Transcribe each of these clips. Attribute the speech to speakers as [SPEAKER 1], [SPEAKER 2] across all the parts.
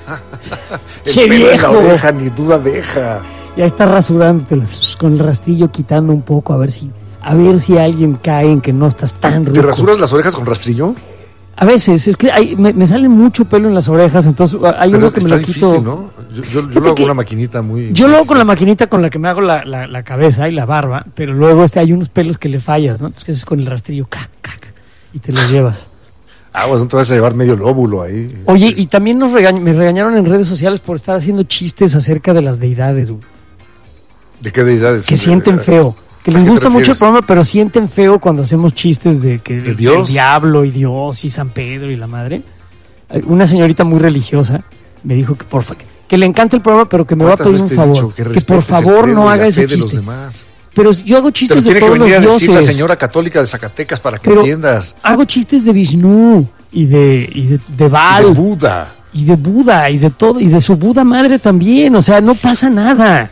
[SPEAKER 1] ¡Che viejo!
[SPEAKER 2] La oreja, ni duda deja.
[SPEAKER 1] Ya está rasurándote con el rastrillo, quitando un poco, a ver si alguien cae en que no estás tan rico.
[SPEAKER 2] ¿Te rasuras las orejas con rastrillo?
[SPEAKER 1] A veces, es que me sale mucho pelo en las orejas, entonces hay
[SPEAKER 2] Pero
[SPEAKER 1] uno que me lo quito.
[SPEAKER 2] Está difícil, ¿no? Yo lo hago con una maquinita muy...
[SPEAKER 1] Yo lo hago con la maquinita con la que me hago la cabeza y la barba, pero luego hay unos pelos que le fallas, ¿no? Entonces, ¿qué haces con el rastrillo? ¡Cac, cac! Y te los llevas.
[SPEAKER 2] Pues no te vas a llevar medio lóbulo ahí.
[SPEAKER 1] Oye, y también me regañaron en redes sociales por estar haciendo chistes acerca de las deidades, güey.
[SPEAKER 2] ¿De qué deidades?
[SPEAKER 1] Que sienten feo. Que les gusta mucho el programa, pero sienten feo cuando hacemos chistes de que
[SPEAKER 2] ¿De Dios?
[SPEAKER 1] el diablo y Dios y San Pedro y la madre. Una señorita muy religiosa me dijo que le encanta el programa, pero que me va a pedir un favor. Que por favor no haga ese chiste. Pero yo hago chistes de todos los dioses. Tiene que venir a decir la
[SPEAKER 2] señora católica de Zacatecas para que entiendas.
[SPEAKER 1] Hago chistes de Vishnu y de Baal.
[SPEAKER 2] Y de Buda.
[SPEAKER 1] Y de Buda y de todo, y de su Buda madre también, o sea, no pasa nada.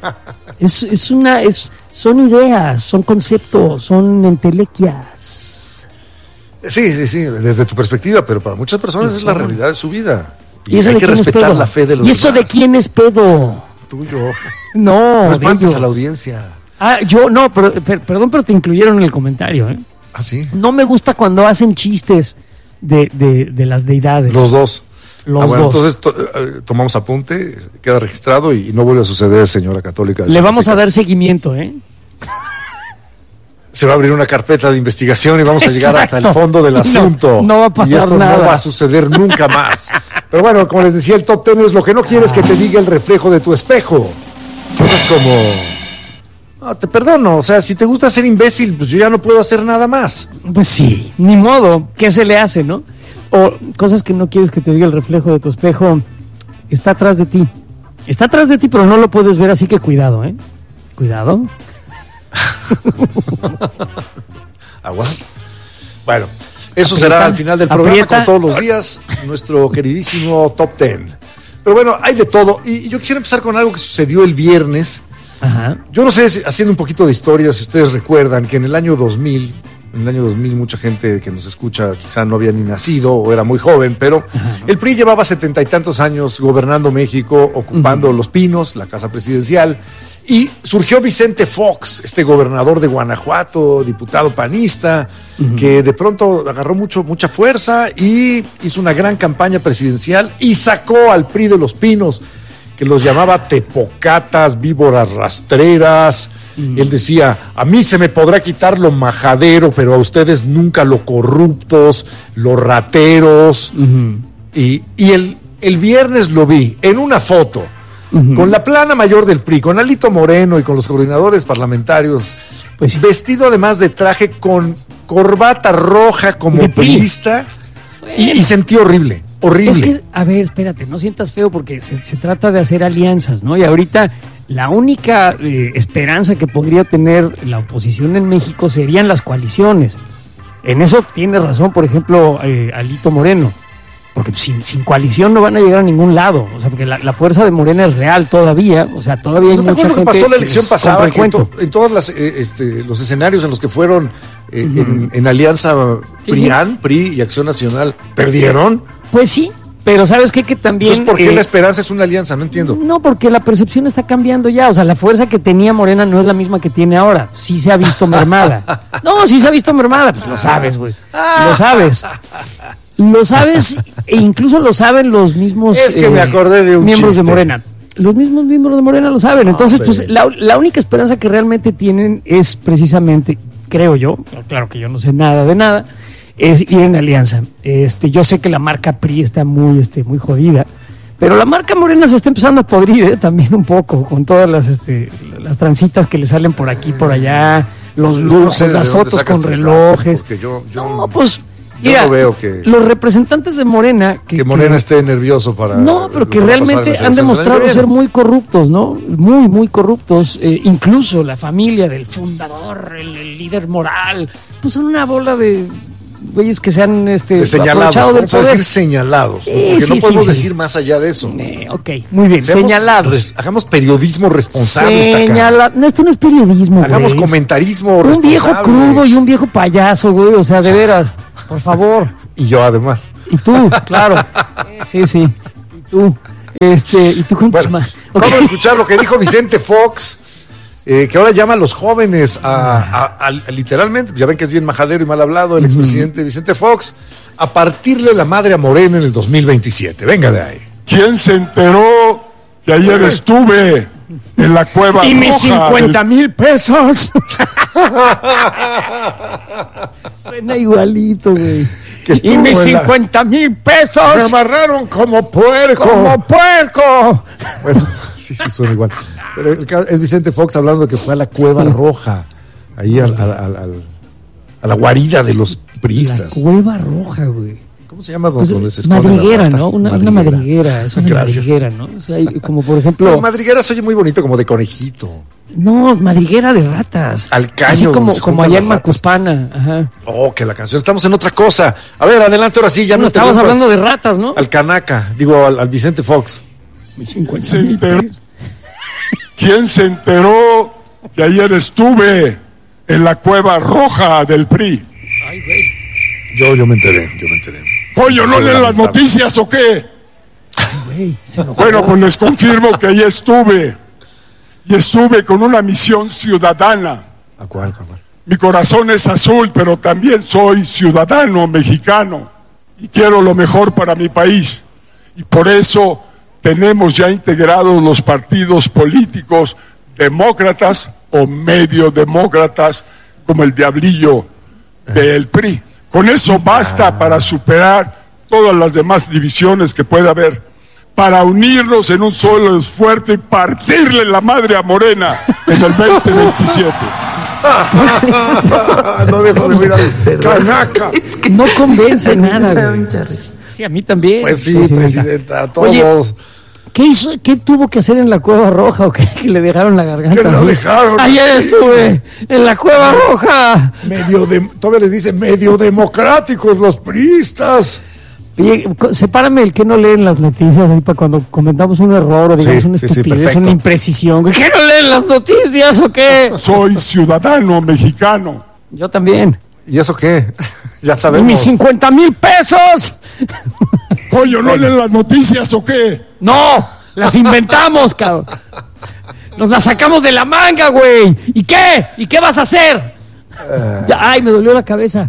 [SPEAKER 1] Son ideas, son conceptos, son entelequias.
[SPEAKER 2] Sí, desde tu perspectiva, pero para muchas personas es la realidad de su vida.
[SPEAKER 1] Y eso hay que respetar la fe de los demás. ¿Y eso de quién es pedo?
[SPEAKER 2] Tuyo.
[SPEAKER 1] No,
[SPEAKER 2] espantes a la audiencia.
[SPEAKER 1] Yo no, perdón, pero te incluyeron en el comentario, ¿eh?
[SPEAKER 2] ¿Ah, sí?
[SPEAKER 1] No me gusta cuando hacen chistes de las deidades.
[SPEAKER 2] Los dos.
[SPEAKER 1] Los dos.
[SPEAKER 2] Entonces tomamos apunte, queda registrado y no vuelve a suceder, señora católica.
[SPEAKER 1] Le vamos a dar seguimiento, ¿eh?
[SPEAKER 2] Se va a abrir una carpeta de investigación y vamos a llegar hasta el fondo del asunto.
[SPEAKER 1] No va a pasar
[SPEAKER 2] y esto
[SPEAKER 1] nada.
[SPEAKER 2] No va a suceder nunca más. Pero bueno, como les decía, el top 10 es lo que no quieres que te diga el reflejo de tu espejo. Cosas como... No, te perdono, o sea, si te gusta ser imbécil, pues yo ya no puedo hacer nada más.
[SPEAKER 1] Pues sí, ni modo, ¿qué se le hace, no? O cosas que no quieres que te diga el reflejo de tu espejo. Está atrás de ti. Está atrás de ti, pero no lo puedes ver, así que cuidado, ¿eh? Cuidado.
[SPEAKER 2] Aguas. Bueno, eso será al final del programa, como todos los días, nuestro queridísimo Top 10. Pero bueno, hay de todo. Y yo quisiera empezar con algo que sucedió el viernes.
[SPEAKER 1] Ajá.
[SPEAKER 2] Yo no sé, haciendo un poquito de historia, si ustedes recuerdan que en el año 2000 mucha gente que nos escucha quizá no había ni nacido o era muy joven, pero el PRI llevaba 70 y tantos años gobernando México, ocupando Los Pinos, la casa presidencial, y surgió Vicente Fox, este gobernador de Guanajuato, diputado panista, que de pronto agarró mucha fuerza y hizo una gran campaña presidencial y sacó al PRI de Los Pinos, que los llamaba tepocatas, víboras rastreras. Él decía, a mí se me podrá quitar lo majadero, pero a ustedes nunca lo corruptos, los rateros. Y el viernes lo vi en una foto con la plana mayor del PRI, con Alito Moreno y con los coordinadores parlamentarios, pues vestido además de traje con corbata roja como priista, y sentí horrible. Horrible.
[SPEAKER 1] Es que, a ver, espérate, no sientas feo porque se trata de hacer alianzas, ¿no? Y ahorita la única esperanza que podría tener la oposición en México serían las coaliciones. En eso tiene razón, por ejemplo, Alito Moreno. Porque sin coalición no van a llegar a ningún lado. O sea, porque la fuerza de Morena es real todavía. O sea, todavía hay mucha gente. ¿Qué
[SPEAKER 2] pasó la elección pasada? En todos los escenarios en los que fueron en alianza PRI y Acción Nacional, ¿perdieron?
[SPEAKER 1] Pues sí, pero ¿sabes qué? Que también...
[SPEAKER 2] Entonces, ¿por qué la esperanza es una alianza? No entiendo.
[SPEAKER 1] No, porque la percepción está cambiando ya. O sea, la fuerza que tenía Morena no es la misma que tiene ahora. Sí se ha visto mermada. No, sí se ha visto mermada. Pues lo sabes, güey. Lo sabes. Lo sabes e incluso lo saben los mismos...
[SPEAKER 2] Es que me acordé de un
[SPEAKER 1] miembros
[SPEAKER 2] chiste.
[SPEAKER 1] De Morena. Los mismos miembros de Morena lo saben. Entonces, pues la única esperanza que realmente tienen es precisamente, creo yo, claro que yo no sé nada de nada, es ir en alianza. Yo sé que la marca PRI está muy jodida, pero la marca Morena se está empezando a podrir, también un poco, con todas las transitas que le salen por aquí, por allá, los lujos, las fotos con relojes.
[SPEAKER 2] No,
[SPEAKER 1] pues
[SPEAKER 2] mira, no veo que
[SPEAKER 1] los representantes de Morena
[SPEAKER 2] que Morena esté nervioso para...
[SPEAKER 1] No, pero que realmente han demostrado ser muy corruptos, ¿no? Muy, muy corruptos. Incluso la familia del fundador, el líder moral, pues son una bola de güeyes que se han
[SPEAKER 2] señalados, vamos a decir señalados,
[SPEAKER 1] sí,
[SPEAKER 2] porque
[SPEAKER 1] sí,
[SPEAKER 2] no podemos
[SPEAKER 1] sí,
[SPEAKER 2] decir más allá de eso.
[SPEAKER 1] Ok, muy bien, señalados.
[SPEAKER 2] Hagamos periodismo responsable.
[SPEAKER 1] No, esto no es periodismo,
[SPEAKER 2] hagamos comentarismo responsable.
[SPEAKER 1] Un viejo crudo y un viejo payaso, güey, o sea, de veras, por favor.
[SPEAKER 2] Y yo además.
[SPEAKER 1] Y tú, claro. Sí. Y tú. ¿Y tú cuántos
[SPEAKER 2] Bueno,
[SPEAKER 1] más?
[SPEAKER 2] vamos a escuchar lo que dijo Vicente Fox, que ahora llama a los jóvenes a literalmente, ya ven que es bien majadero y mal hablado el expresidente Vicente Fox, a partirle la madre a Morena en el 2027. Venga de ahí.
[SPEAKER 3] ¿Quién se enteró que ayer estuve en la cueva
[SPEAKER 1] Y mis
[SPEAKER 3] roja
[SPEAKER 1] 50,000 pesos. Suena igualito, güey.
[SPEAKER 2] Que estuvo
[SPEAKER 1] Y mis
[SPEAKER 2] en la-
[SPEAKER 1] 50,000 pesos.
[SPEAKER 2] Me amarraron como puerco.
[SPEAKER 1] ¡Como puerco!
[SPEAKER 2] Bueno, sí, suena igual. Pero es Vicente Fox hablando que fue a la cueva roja, ahí a la guarida de los
[SPEAKER 1] La
[SPEAKER 2] priistas.
[SPEAKER 1] cueva roja, güey.
[SPEAKER 2] ¿Cómo se llama
[SPEAKER 1] Pues,
[SPEAKER 2] donde se esconden
[SPEAKER 1] madriguera,
[SPEAKER 2] las ratas?
[SPEAKER 1] ¿no? Una madriguera. Es una
[SPEAKER 2] Gracias.
[SPEAKER 1] madriguera, ¿no? O sea, como por ejemplo...
[SPEAKER 2] Pero madriguera se oye muy bonito, como de conejito.
[SPEAKER 1] No, madriguera de ratas.
[SPEAKER 2] Al caño,
[SPEAKER 1] así
[SPEAKER 2] donde
[SPEAKER 1] como,
[SPEAKER 2] se
[SPEAKER 1] como
[SPEAKER 2] juntan
[SPEAKER 1] allá en
[SPEAKER 2] las ratas.
[SPEAKER 1] Macuspana. Ajá.
[SPEAKER 2] Oh, que la canción. Estamos en otra cosa. A ver, adelante, ahora sí, ya no
[SPEAKER 1] Estamos hablando de ratas, ¿no?
[SPEAKER 2] Al Canaca, digo, al Vicente Fox.
[SPEAKER 3] se enteró? ¿Quién se enteró que ayer estuve en la cueva roja del PRI?
[SPEAKER 2] Yo me enteré.
[SPEAKER 3] Oye, ¿no leen las noticias o qué?
[SPEAKER 1] Güey, se enojó.
[SPEAKER 3] Bueno, pues les confirmo que ahí estuve. Y estuve con una misión ciudadana.
[SPEAKER 2] ¿A cuál?
[SPEAKER 3] Mi corazón es azul, pero también soy ciudadano mexicano. Y quiero lo mejor para mi país. Y por eso tenemos ya integrados los partidos políticos demócratas o medio demócratas, como el diablillo del PRI. Con eso basta para superar todas las demás divisiones que puede haber, para unirnos en un solo esfuerzo y partirle la madre a Morena en el 2027.
[SPEAKER 2] No dejo de mirar al Canaca.
[SPEAKER 1] No convence nada, güey. Sí, a mí también.
[SPEAKER 2] Pues sí, presidenta, a
[SPEAKER 1] Oye,
[SPEAKER 2] todos.
[SPEAKER 1] ¿qué hizo? ¿Qué tuvo que hacer en la Cueva Roja o qué? Que le dejaron la garganta.
[SPEAKER 2] Que lo
[SPEAKER 1] así?
[SPEAKER 2] dejaron
[SPEAKER 1] Ayer
[SPEAKER 2] así.
[SPEAKER 1] estuve en la Cueva Roja.
[SPEAKER 2] Todavía les dice medio democráticos los priistas.
[SPEAKER 1] Oye, sepárame el que no leen las noticias ahí para cuando comentamos un error o digamos
[SPEAKER 2] Sí,
[SPEAKER 1] una
[SPEAKER 2] sí,
[SPEAKER 1] estupidez,
[SPEAKER 2] perfecto.
[SPEAKER 1] una imprecisión. ¿Qué no leen las noticias o qué?
[SPEAKER 3] Soy ciudadano mexicano.
[SPEAKER 1] Yo también.
[SPEAKER 2] ¿Y eso qué? Ya
[SPEAKER 1] Y
[SPEAKER 2] sabemos.
[SPEAKER 1] mis 50,000 pesos.
[SPEAKER 3] Oye, ¿no leen las noticias o qué?
[SPEAKER 1] No, las inventamos, cabrón. Nos las sacamos de la manga, güey. ¿Y qué? ¿Y qué vas a hacer? Ya, ay, me dolió la cabeza.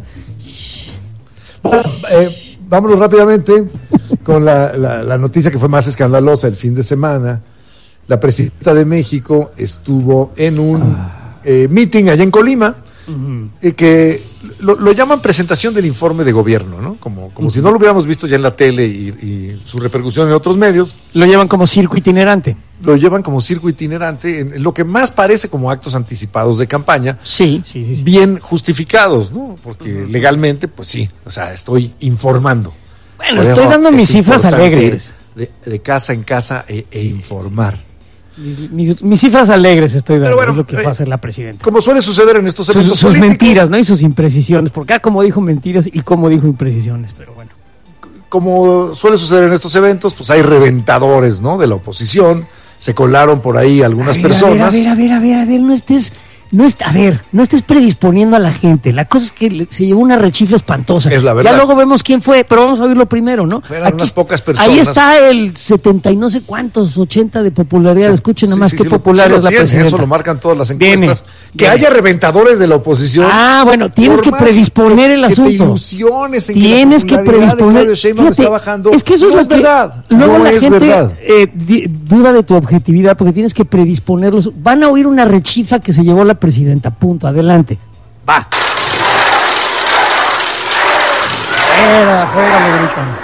[SPEAKER 2] Vámonos rápidamente con la noticia que fue más escandalosa el fin de semana. La presidenta de México estuvo en un meeting allá en Colima, que lo llaman presentación del informe de gobierno, ¿no? Como si no lo hubiéramos visto ya en la tele y su repercusión en otros medios.
[SPEAKER 1] Lo llevan como circo itinerante.
[SPEAKER 2] Lo llevan como circo itinerante, en lo que más parece como actos anticipados de campaña.
[SPEAKER 1] Sí.
[SPEAKER 2] Bien justificados, ¿no? Porque legalmente, pues sí, o sea, estoy informando.
[SPEAKER 1] Bueno,
[SPEAKER 2] Por
[SPEAKER 1] estoy
[SPEAKER 2] eso
[SPEAKER 1] dando
[SPEAKER 2] es
[SPEAKER 1] mis cifras
[SPEAKER 2] importante
[SPEAKER 1] alegres.
[SPEAKER 2] ir de casa en casa e informar.
[SPEAKER 1] Mis cifras alegres estoy dando,
[SPEAKER 2] Pero bueno,
[SPEAKER 1] es lo que va a hacer la presidenta.
[SPEAKER 2] Como suele suceder en estos eventos
[SPEAKER 1] Sus
[SPEAKER 2] políticos,
[SPEAKER 1] mentiras, ¿no? Y sus imprecisiones. Porque como dijo mentiras y como dijo imprecisiones, pero bueno.
[SPEAKER 2] como suele suceder en estos eventos, pues hay reventadores, ¿no? De la oposición. Se colaron por ahí algunas personas.
[SPEAKER 1] A ver, no estés predisponiendo a la gente. La cosa es que se llevó una rechifla espantosa.
[SPEAKER 2] Es la verdad.
[SPEAKER 1] Ya luego vemos quién fue, pero vamos a oírlo primero, ¿no?
[SPEAKER 2] Eran unas pocas personas.
[SPEAKER 1] Ahí está el 70 y no sé cuántos, 80 de popularidad. Escuchen nada más qué popular es la presidenta.
[SPEAKER 2] Eso lo marcan todas las encuestas. Que
[SPEAKER 1] Viene.
[SPEAKER 2] haya reventadores de la oposición.
[SPEAKER 1] Ah, bueno, tienes
[SPEAKER 2] Por
[SPEAKER 1] que
[SPEAKER 2] más
[SPEAKER 1] predisponer el
[SPEAKER 2] que te
[SPEAKER 1] asunto.
[SPEAKER 2] ilusiones en
[SPEAKER 1] Tienes
[SPEAKER 2] que
[SPEAKER 1] que
[SPEAKER 2] la popularidad de
[SPEAKER 1] predisponer.
[SPEAKER 2] Claudia Sheinbaum está bajando.
[SPEAKER 1] Es que eso
[SPEAKER 2] no
[SPEAKER 1] es lo que
[SPEAKER 2] verdad.
[SPEAKER 1] luego
[SPEAKER 2] no
[SPEAKER 1] la
[SPEAKER 2] es
[SPEAKER 1] gente
[SPEAKER 2] verdad.
[SPEAKER 1] duda de tu objetividad porque tienes que predisponerlos. Van a oír una rechifa que se llevó la presidenta. Punto. Adelante. Va. Fuera, le gritan.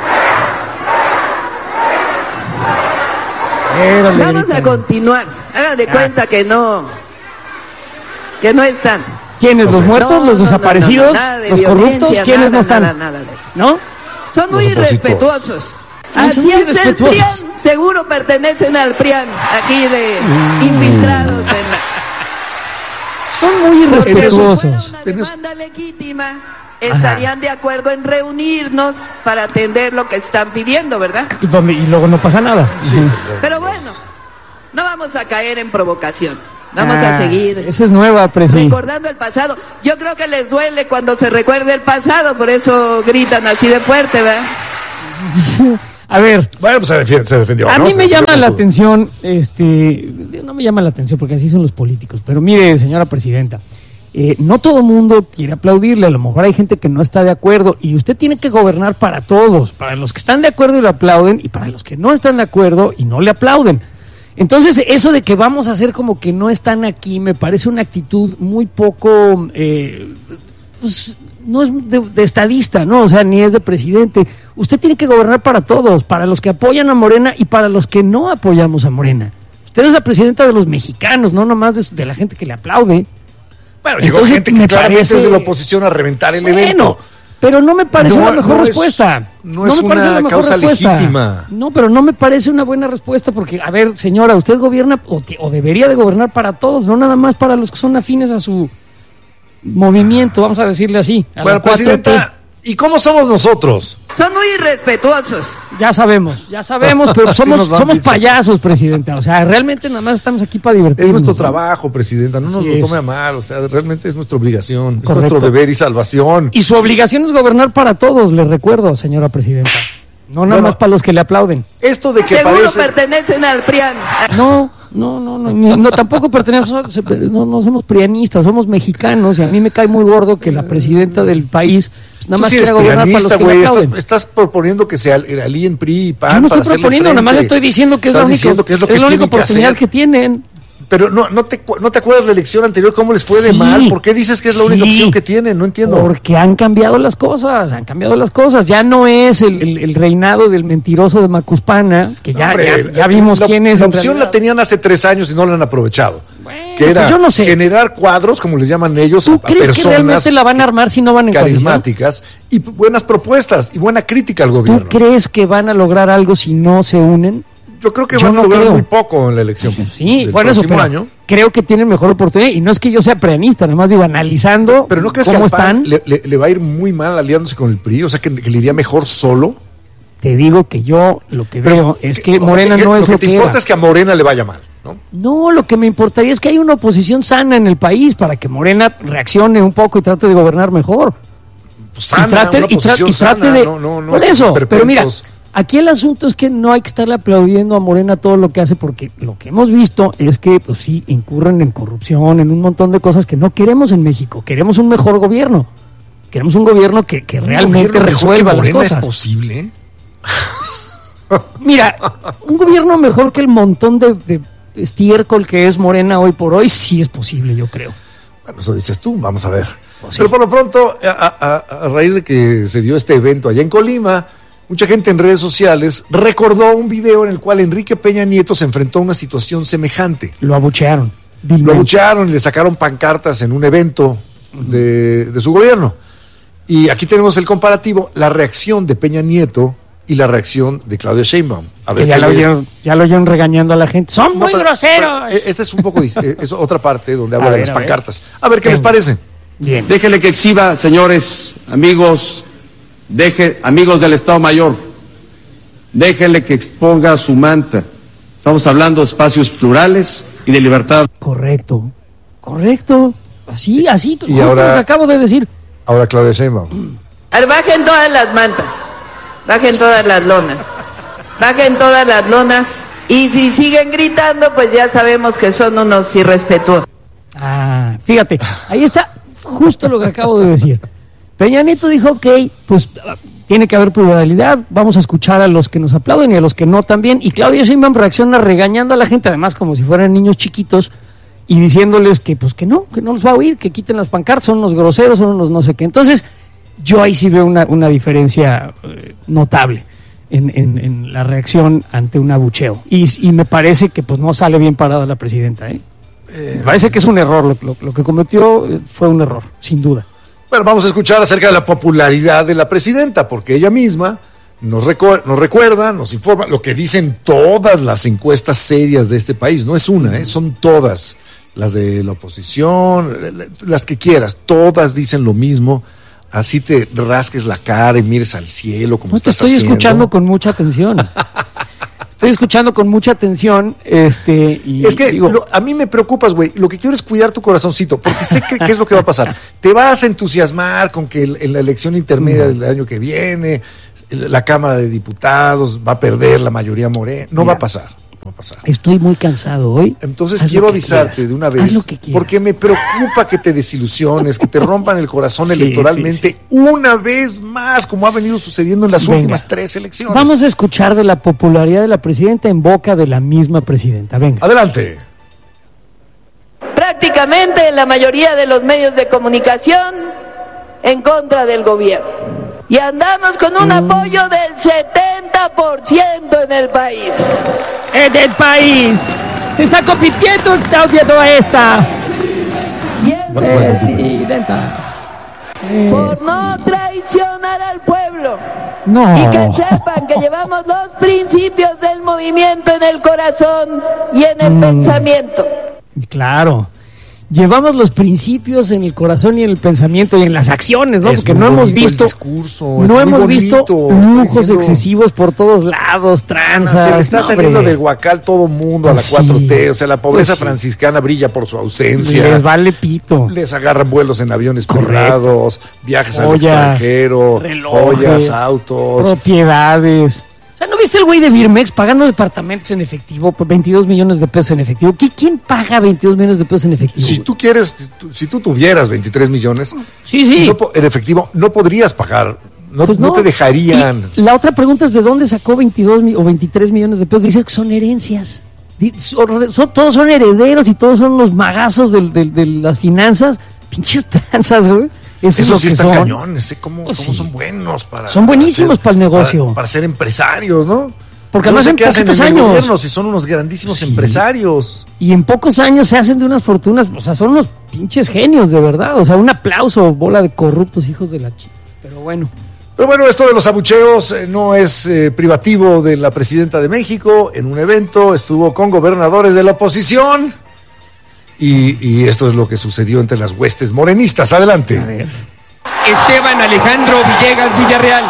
[SPEAKER 1] Fuera, le
[SPEAKER 4] Vamos a
[SPEAKER 1] gritan.
[SPEAKER 4] continuar. Hagan de cuenta que no están.
[SPEAKER 1] ¿Quiénes? ¿Los muertos? ¿Los desaparecidos?
[SPEAKER 4] nada de
[SPEAKER 1] ¿Los corruptos?
[SPEAKER 4] violencia,
[SPEAKER 1] ¿Quiénes no
[SPEAKER 4] nada,
[SPEAKER 1] están?
[SPEAKER 4] nada de eso.
[SPEAKER 1] ¿No?
[SPEAKER 4] Son muy
[SPEAKER 2] Los opositores.
[SPEAKER 4] irrespetuosos.
[SPEAKER 1] Ay, son
[SPEAKER 4] Así
[SPEAKER 1] muy
[SPEAKER 4] es el PRIAN,
[SPEAKER 1] irrespetuosos.
[SPEAKER 4] seguro pertenecen al PRIAN, aquí de infiltrados en la...
[SPEAKER 1] Son muy
[SPEAKER 4] Porque si fuera
[SPEAKER 1] irrespetuosos.
[SPEAKER 4] una demanda legítima, estarían de acuerdo en reunirnos para atender lo que están pidiendo, ¿verdad?
[SPEAKER 1] Y luego no pasa nada.
[SPEAKER 4] Pero bueno, no vamos a caer en provocación. Vamos a seguir
[SPEAKER 1] Esa es nueva, presidente.
[SPEAKER 4] recordando el pasado. Yo creo que les duele cuando se recuerde el pasado, por eso gritan así de fuerte, ¿verdad?
[SPEAKER 1] A ver.
[SPEAKER 2] Bueno, pues se defendió.
[SPEAKER 1] A
[SPEAKER 2] ¿no?
[SPEAKER 1] mí
[SPEAKER 2] Se
[SPEAKER 1] me
[SPEAKER 2] defendió
[SPEAKER 1] llama la
[SPEAKER 2] con todo.
[SPEAKER 1] atención, no me llama la atención porque así son los políticos, pero mire, señora presidenta, no todo mundo quiere aplaudirle, a lo mejor hay gente que no está de acuerdo y usted tiene que gobernar para todos, para los que están de acuerdo y le aplauden y para los que no están de acuerdo y no le aplauden. Entonces, eso de que vamos a hacer como que no están aquí, me parece una actitud muy poco, pues, no es de estadista, ¿no? O sea, ni es de presidente. Usted tiene que gobernar para todos, para los que apoyan a Morena y para los que no apoyamos a Morena. Usted es la presidenta de los mexicanos, no nomás de la gente que le aplaude.
[SPEAKER 2] Bueno, llegó
[SPEAKER 1] Entonces,
[SPEAKER 2] gente que
[SPEAKER 1] me
[SPEAKER 2] claramente
[SPEAKER 1] parece-
[SPEAKER 2] es de la oposición a reventar el
[SPEAKER 1] Bueno,
[SPEAKER 2] evento.
[SPEAKER 1] pero no me parece
[SPEAKER 2] No,
[SPEAKER 1] la mejor
[SPEAKER 2] no es-
[SPEAKER 1] respuesta.
[SPEAKER 2] no es
[SPEAKER 1] me parece
[SPEAKER 2] una
[SPEAKER 1] la mejor
[SPEAKER 2] causa
[SPEAKER 1] respuesta.
[SPEAKER 2] legítima.
[SPEAKER 1] No, pero no me parece una buena respuesta porque, a ver, señora, usted gobierna o debería de gobernar para todos, no nada más para los que son afines a su movimiento, vamos a decirle así. A
[SPEAKER 2] Bueno,
[SPEAKER 1] la 4T.
[SPEAKER 2] presidenta, ¿y cómo somos nosotros?
[SPEAKER 4] Son muy irrespetuosos.
[SPEAKER 1] Ya sabemos, pero
[SPEAKER 2] Sí nos lo han
[SPEAKER 1] somos
[SPEAKER 2] dicho.
[SPEAKER 1] payasos, presidenta. O sea, realmente nada más estamos aquí para divertirnos.
[SPEAKER 2] Es nuestro
[SPEAKER 1] ¿no?
[SPEAKER 2] trabajo, presidenta, no nos
[SPEAKER 1] Así
[SPEAKER 2] lo
[SPEAKER 1] es.
[SPEAKER 2] tome a mal, o sea, realmente es nuestra obligación, es
[SPEAKER 1] Correcto.
[SPEAKER 2] nuestro deber y salvación.
[SPEAKER 1] Y su obligación es gobernar para todos, le recuerdo, señora presidenta. No nada
[SPEAKER 2] Bueno.
[SPEAKER 1] más para los que le aplauden.
[SPEAKER 2] Esto de que
[SPEAKER 4] Seguro
[SPEAKER 2] parece...
[SPEAKER 4] pertenecen al PRIAN.
[SPEAKER 1] No, tampoco pertenecemos, no somos prianistas, somos mexicanos y a mí me cae muy gordo que la presidenta del país pues, nada
[SPEAKER 2] Tú
[SPEAKER 1] más
[SPEAKER 2] sí eres
[SPEAKER 1] quiera gobernar para los
[SPEAKER 2] prianista,
[SPEAKER 1] que le
[SPEAKER 2] güey,
[SPEAKER 1] aplauden.
[SPEAKER 2] estás proponiendo que se alíen PRI y PAN
[SPEAKER 1] Yo no
[SPEAKER 2] para
[SPEAKER 1] estoy
[SPEAKER 2] hacerle
[SPEAKER 1] proponiendo, nada más le
[SPEAKER 2] frente.
[SPEAKER 1] estoy diciendo que es la
[SPEAKER 2] Estás
[SPEAKER 1] única,
[SPEAKER 2] diciendo que es lo que
[SPEAKER 1] es la única
[SPEAKER 2] tienen que
[SPEAKER 1] oportunidad
[SPEAKER 2] hacer.
[SPEAKER 1] que tienen.
[SPEAKER 2] Pero no te acuerdas la elección anterior, cómo les fue de
[SPEAKER 1] Sí,
[SPEAKER 2] mal, ¿por qué dices que es la única
[SPEAKER 1] sí,
[SPEAKER 2] opción que tienen? No entiendo.
[SPEAKER 1] Porque han cambiado las cosas, ya no es el reinado del mentiroso de Macuspana, que
[SPEAKER 2] No, hombre,
[SPEAKER 1] ya vimos quién es.
[SPEAKER 2] La
[SPEAKER 1] en
[SPEAKER 2] opción
[SPEAKER 1] realidad.
[SPEAKER 2] la tenían hace 3 años y no la han aprovechado.
[SPEAKER 1] Bueno,
[SPEAKER 2] Que era
[SPEAKER 1] pues yo no sé.
[SPEAKER 2] generar cuadros, como les llaman ellos,
[SPEAKER 1] ¿Tú
[SPEAKER 2] a
[SPEAKER 1] crees que
[SPEAKER 2] personas
[SPEAKER 1] realmente la van a armar si no van en coalición?
[SPEAKER 2] carismáticas y buenas propuestas y buena crítica al
[SPEAKER 1] ¿Tú
[SPEAKER 2] gobierno.
[SPEAKER 1] crees que van a lograr algo si no se unen?
[SPEAKER 2] Yo creo que
[SPEAKER 1] Yo
[SPEAKER 2] van
[SPEAKER 1] no
[SPEAKER 2] a lograr
[SPEAKER 1] creo.
[SPEAKER 2] muy poco en la elección.
[SPEAKER 1] Sí,
[SPEAKER 2] del
[SPEAKER 1] por eso,
[SPEAKER 2] próximo
[SPEAKER 1] pero
[SPEAKER 2] año.
[SPEAKER 1] creo que tienen mejor oportunidad. Y no es que yo sea prianista, nada más digo, analizando
[SPEAKER 2] Pero ¿no crees
[SPEAKER 1] cómo
[SPEAKER 2] que al PAN
[SPEAKER 1] están,
[SPEAKER 2] le va a ir muy mal aliándose con el PRI? O sea, que le iría mejor solo.
[SPEAKER 1] te digo que yo lo que veo es que Morena no es
[SPEAKER 2] lo
[SPEAKER 1] lo
[SPEAKER 2] que te
[SPEAKER 1] que
[SPEAKER 2] importa
[SPEAKER 1] era.
[SPEAKER 2] es que a Morena le vaya mal, ¿no?
[SPEAKER 1] No, lo que me importaría es que hay una oposición sana en el país para que Morena reaccione un poco y trate de gobernar mejor.
[SPEAKER 2] Pues sana,
[SPEAKER 1] y trate,
[SPEAKER 2] una oposición
[SPEAKER 1] trate
[SPEAKER 2] sana,
[SPEAKER 1] de...
[SPEAKER 2] no
[SPEAKER 1] por
[SPEAKER 2] estos
[SPEAKER 1] eso, pero mira,
[SPEAKER 2] esperpentos.
[SPEAKER 1] aquí el asunto es que no hay que estarle aplaudiendo a Morena todo lo que hace, porque lo que hemos visto es que, pues sí, incurren en corrupción, en un montón de cosas que no queremos en México. Queremos un mejor gobierno. Queremos un gobierno que realmente
[SPEAKER 2] ¿Un gobierno mejor
[SPEAKER 1] resuelva
[SPEAKER 2] que
[SPEAKER 1] las
[SPEAKER 2] Morena
[SPEAKER 1] cosas.
[SPEAKER 2] es posible?
[SPEAKER 1] Mira, un gobierno mejor que el montón de estiércol que es Morena hoy por hoy, sí es posible, yo creo.
[SPEAKER 2] Bueno, eso dices tú, vamos a ver.
[SPEAKER 1] Pues sí.
[SPEAKER 2] Pero por lo pronto, a raíz de que se dio este evento allá en Colima, mucha gente en redes sociales recordó un video en el cual Enrique Peña Nieto se enfrentó a una situación semejante.
[SPEAKER 1] Lo abuchearon.
[SPEAKER 2] Lo
[SPEAKER 1] vilmente.
[SPEAKER 2] abuchearon y le sacaron pancartas en un evento de su gobierno. Y aquí tenemos el comparativo, la reacción de Peña Nieto y la reacción de Claudia Sheinbaum. A
[SPEAKER 1] Que
[SPEAKER 2] ver,
[SPEAKER 1] ya
[SPEAKER 2] ¿qué
[SPEAKER 1] lo
[SPEAKER 2] lees?
[SPEAKER 1] oyeron regañando a la gente. ¡Son
[SPEAKER 2] No,
[SPEAKER 1] muy
[SPEAKER 2] pero-
[SPEAKER 1] groseros!
[SPEAKER 2] pero, esta es un poco, es otra parte donde
[SPEAKER 1] A
[SPEAKER 2] habla de
[SPEAKER 1] ver,
[SPEAKER 2] las
[SPEAKER 1] a ver.
[SPEAKER 2] pancartas. A ver qué les
[SPEAKER 1] Venga.
[SPEAKER 2] parece.
[SPEAKER 1] Bien.
[SPEAKER 5] Déjele que exhiba, señores, amigos, amigos del Estado Mayor, déjele que exponga su manta. Estamos hablando de espacios plurales y de libertad.
[SPEAKER 1] Correcto. Así, justo
[SPEAKER 2] ahora-
[SPEAKER 1] lo que acabo de decir.
[SPEAKER 2] Ahora Claudia Sheinbaum.
[SPEAKER 4] Bajen todas las mantas, bajen todas las lonas, bajen todas las lonas. Y si siguen gritando, pues ya sabemos que son unos irrespetuosos.
[SPEAKER 1] Ah, fíjate, ahí está justo lo que acabo de decir. Peña Nieto dijo, ok, pues tiene que haber pluralidad, vamos a escuchar a los que nos aplauden y a los que no también. Y Claudia Sheinbaum reacciona regañando a la gente, además como si fueran niños chiquitos, y diciéndoles que pues que no los va a oír, que quiten las pancartas, son unos groseros, son unos no sé qué. Entonces, yo ahí sí veo una diferencia notable en la reacción ante un abucheo. Y me parece que pues no sale bien parada la presidenta, ¿eh? Me parece que es un error, lo que cometió fue un error, sin duda.
[SPEAKER 2] Bueno, vamos a escuchar acerca de la popularidad de la presidenta, porque ella misma nos recuerda, nos informa lo que dicen todas las encuestas serias de este país. No es una, son todas. Las de la oposición, las que quieras, todas dicen lo mismo. Así te rasques la cara y mires al cielo como
[SPEAKER 1] No te
[SPEAKER 2] estás
[SPEAKER 1] estoy
[SPEAKER 2] haciendo.
[SPEAKER 1] escuchando con mucha atención. Estoy escuchando con mucha atención, y
[SPEAKER 2] Es que
[SPEAKER 1] digo,
[SPEAKER 2] a mí me preocupas, güey. Lo que quiero es cuidar tu corazoncito, porque sé qué es lo que va a pasar. Te vas a entusiasmar con que en la elección intermedia del año que viene, la Cámara de Diputados va a perder la mayoría morena. No va a pasar.
[SPEAKER 1] Estoy muy cansado hoy.
[SPEAKER 2] Entonces quiero avisarte de una vez, porque me preocupa que te desilusiones, que te rompan el corazón electoralmente una vez más, como ha venido sucediendo en las últimas 3 elecciones.
[SPEAKER 1] Vamos a escuchar de la popularidad de la presidenta en boca de la misma presidenta. Venga.
[SPEAKER 2] Adelante.
[SPEAKER 4] Prácticamente la mayoría de los medios de comunicación en contra del gobierno. Y andamos con un apoyo del 70% en el país.
[SPEAKER 1] En el país. Se está compitiendo, Claudia Loaiza. Presidenta.
[SPEAKER 4] Por no traicionar al pueblo.
[SPEAKER 1] No.
[SPEAKER 4] Y que sepan que llevamos los principios del movimiento en el corazón y en el pensamiento.
[SPEAKER 1] Claro. Llevamos los principios en el corazón y en el pensamiento y en las acciones, ¿no? Porque no hemos visto lujos excesivos por todos lados, tranzas.
[SPEAKER 2] Se le está saliendo del huacal todo mundo a la 4T, o sea, la pobreza franciscana brilla por su ausencia.
[SPEAKER 1] Les vale pito.
[SPEAKER 2] Les agarran vuelos en aviones privados, viajes al extranjero,
[SPEAKER 1] relojes,
[SPEAKER 2] joyas, autos,
[SPEAKER 1] propiedades. O sea, ¿no viste el güey de Birmex pagando departamentos en efectivo por 22 millones de pesos en efectivo? ¿Quién paga 22 millones de pesos en efectivo?
[SPEAKER 2] Si tú tuvieras 23 millones
[SPEAKER 1] sí.
[SPEAKER 2] En efectivo, no podrías pagar, no te dejarían.
[SPEAKER 1] Y la otra pregunta es, ¿de dónde sacó 22 o 23 millones de pesos? Dices que son herencias. Todos son herederos y todos son los magazos de las finanzas. Pinches tranzas, güey.
[SPEAKER 2] Eso sí están cañones, cómo son buenos para...
[SPEAKER 1] Son buenísimos para el negocio.
[SPEAKER 2] Para ser empresarios, ¿no?
[SPEAKER 1] Porque además en poquitos años...
[SPEAKER 2] Si son unos grandísimos empresarios.
[SPEAKER 1] Y en pocos años se hacen de unas fortunas, o sea, son unos pinches genios, de verdad. O sea, un aplauso, bola de corruptos hijos de la chica. Pero bueno,
[SPEAKER 2] esto de los abucheos no es privativo de la presidenta de México. En un evento estuvo con gobernadores de la oposición. Y esto es lo que sucedió entre las huestes morenistas. Adelante.
[SPEAKER 1] A ver.
[SPEAKER 6] Esteban Alejandro Villegas Villarreal.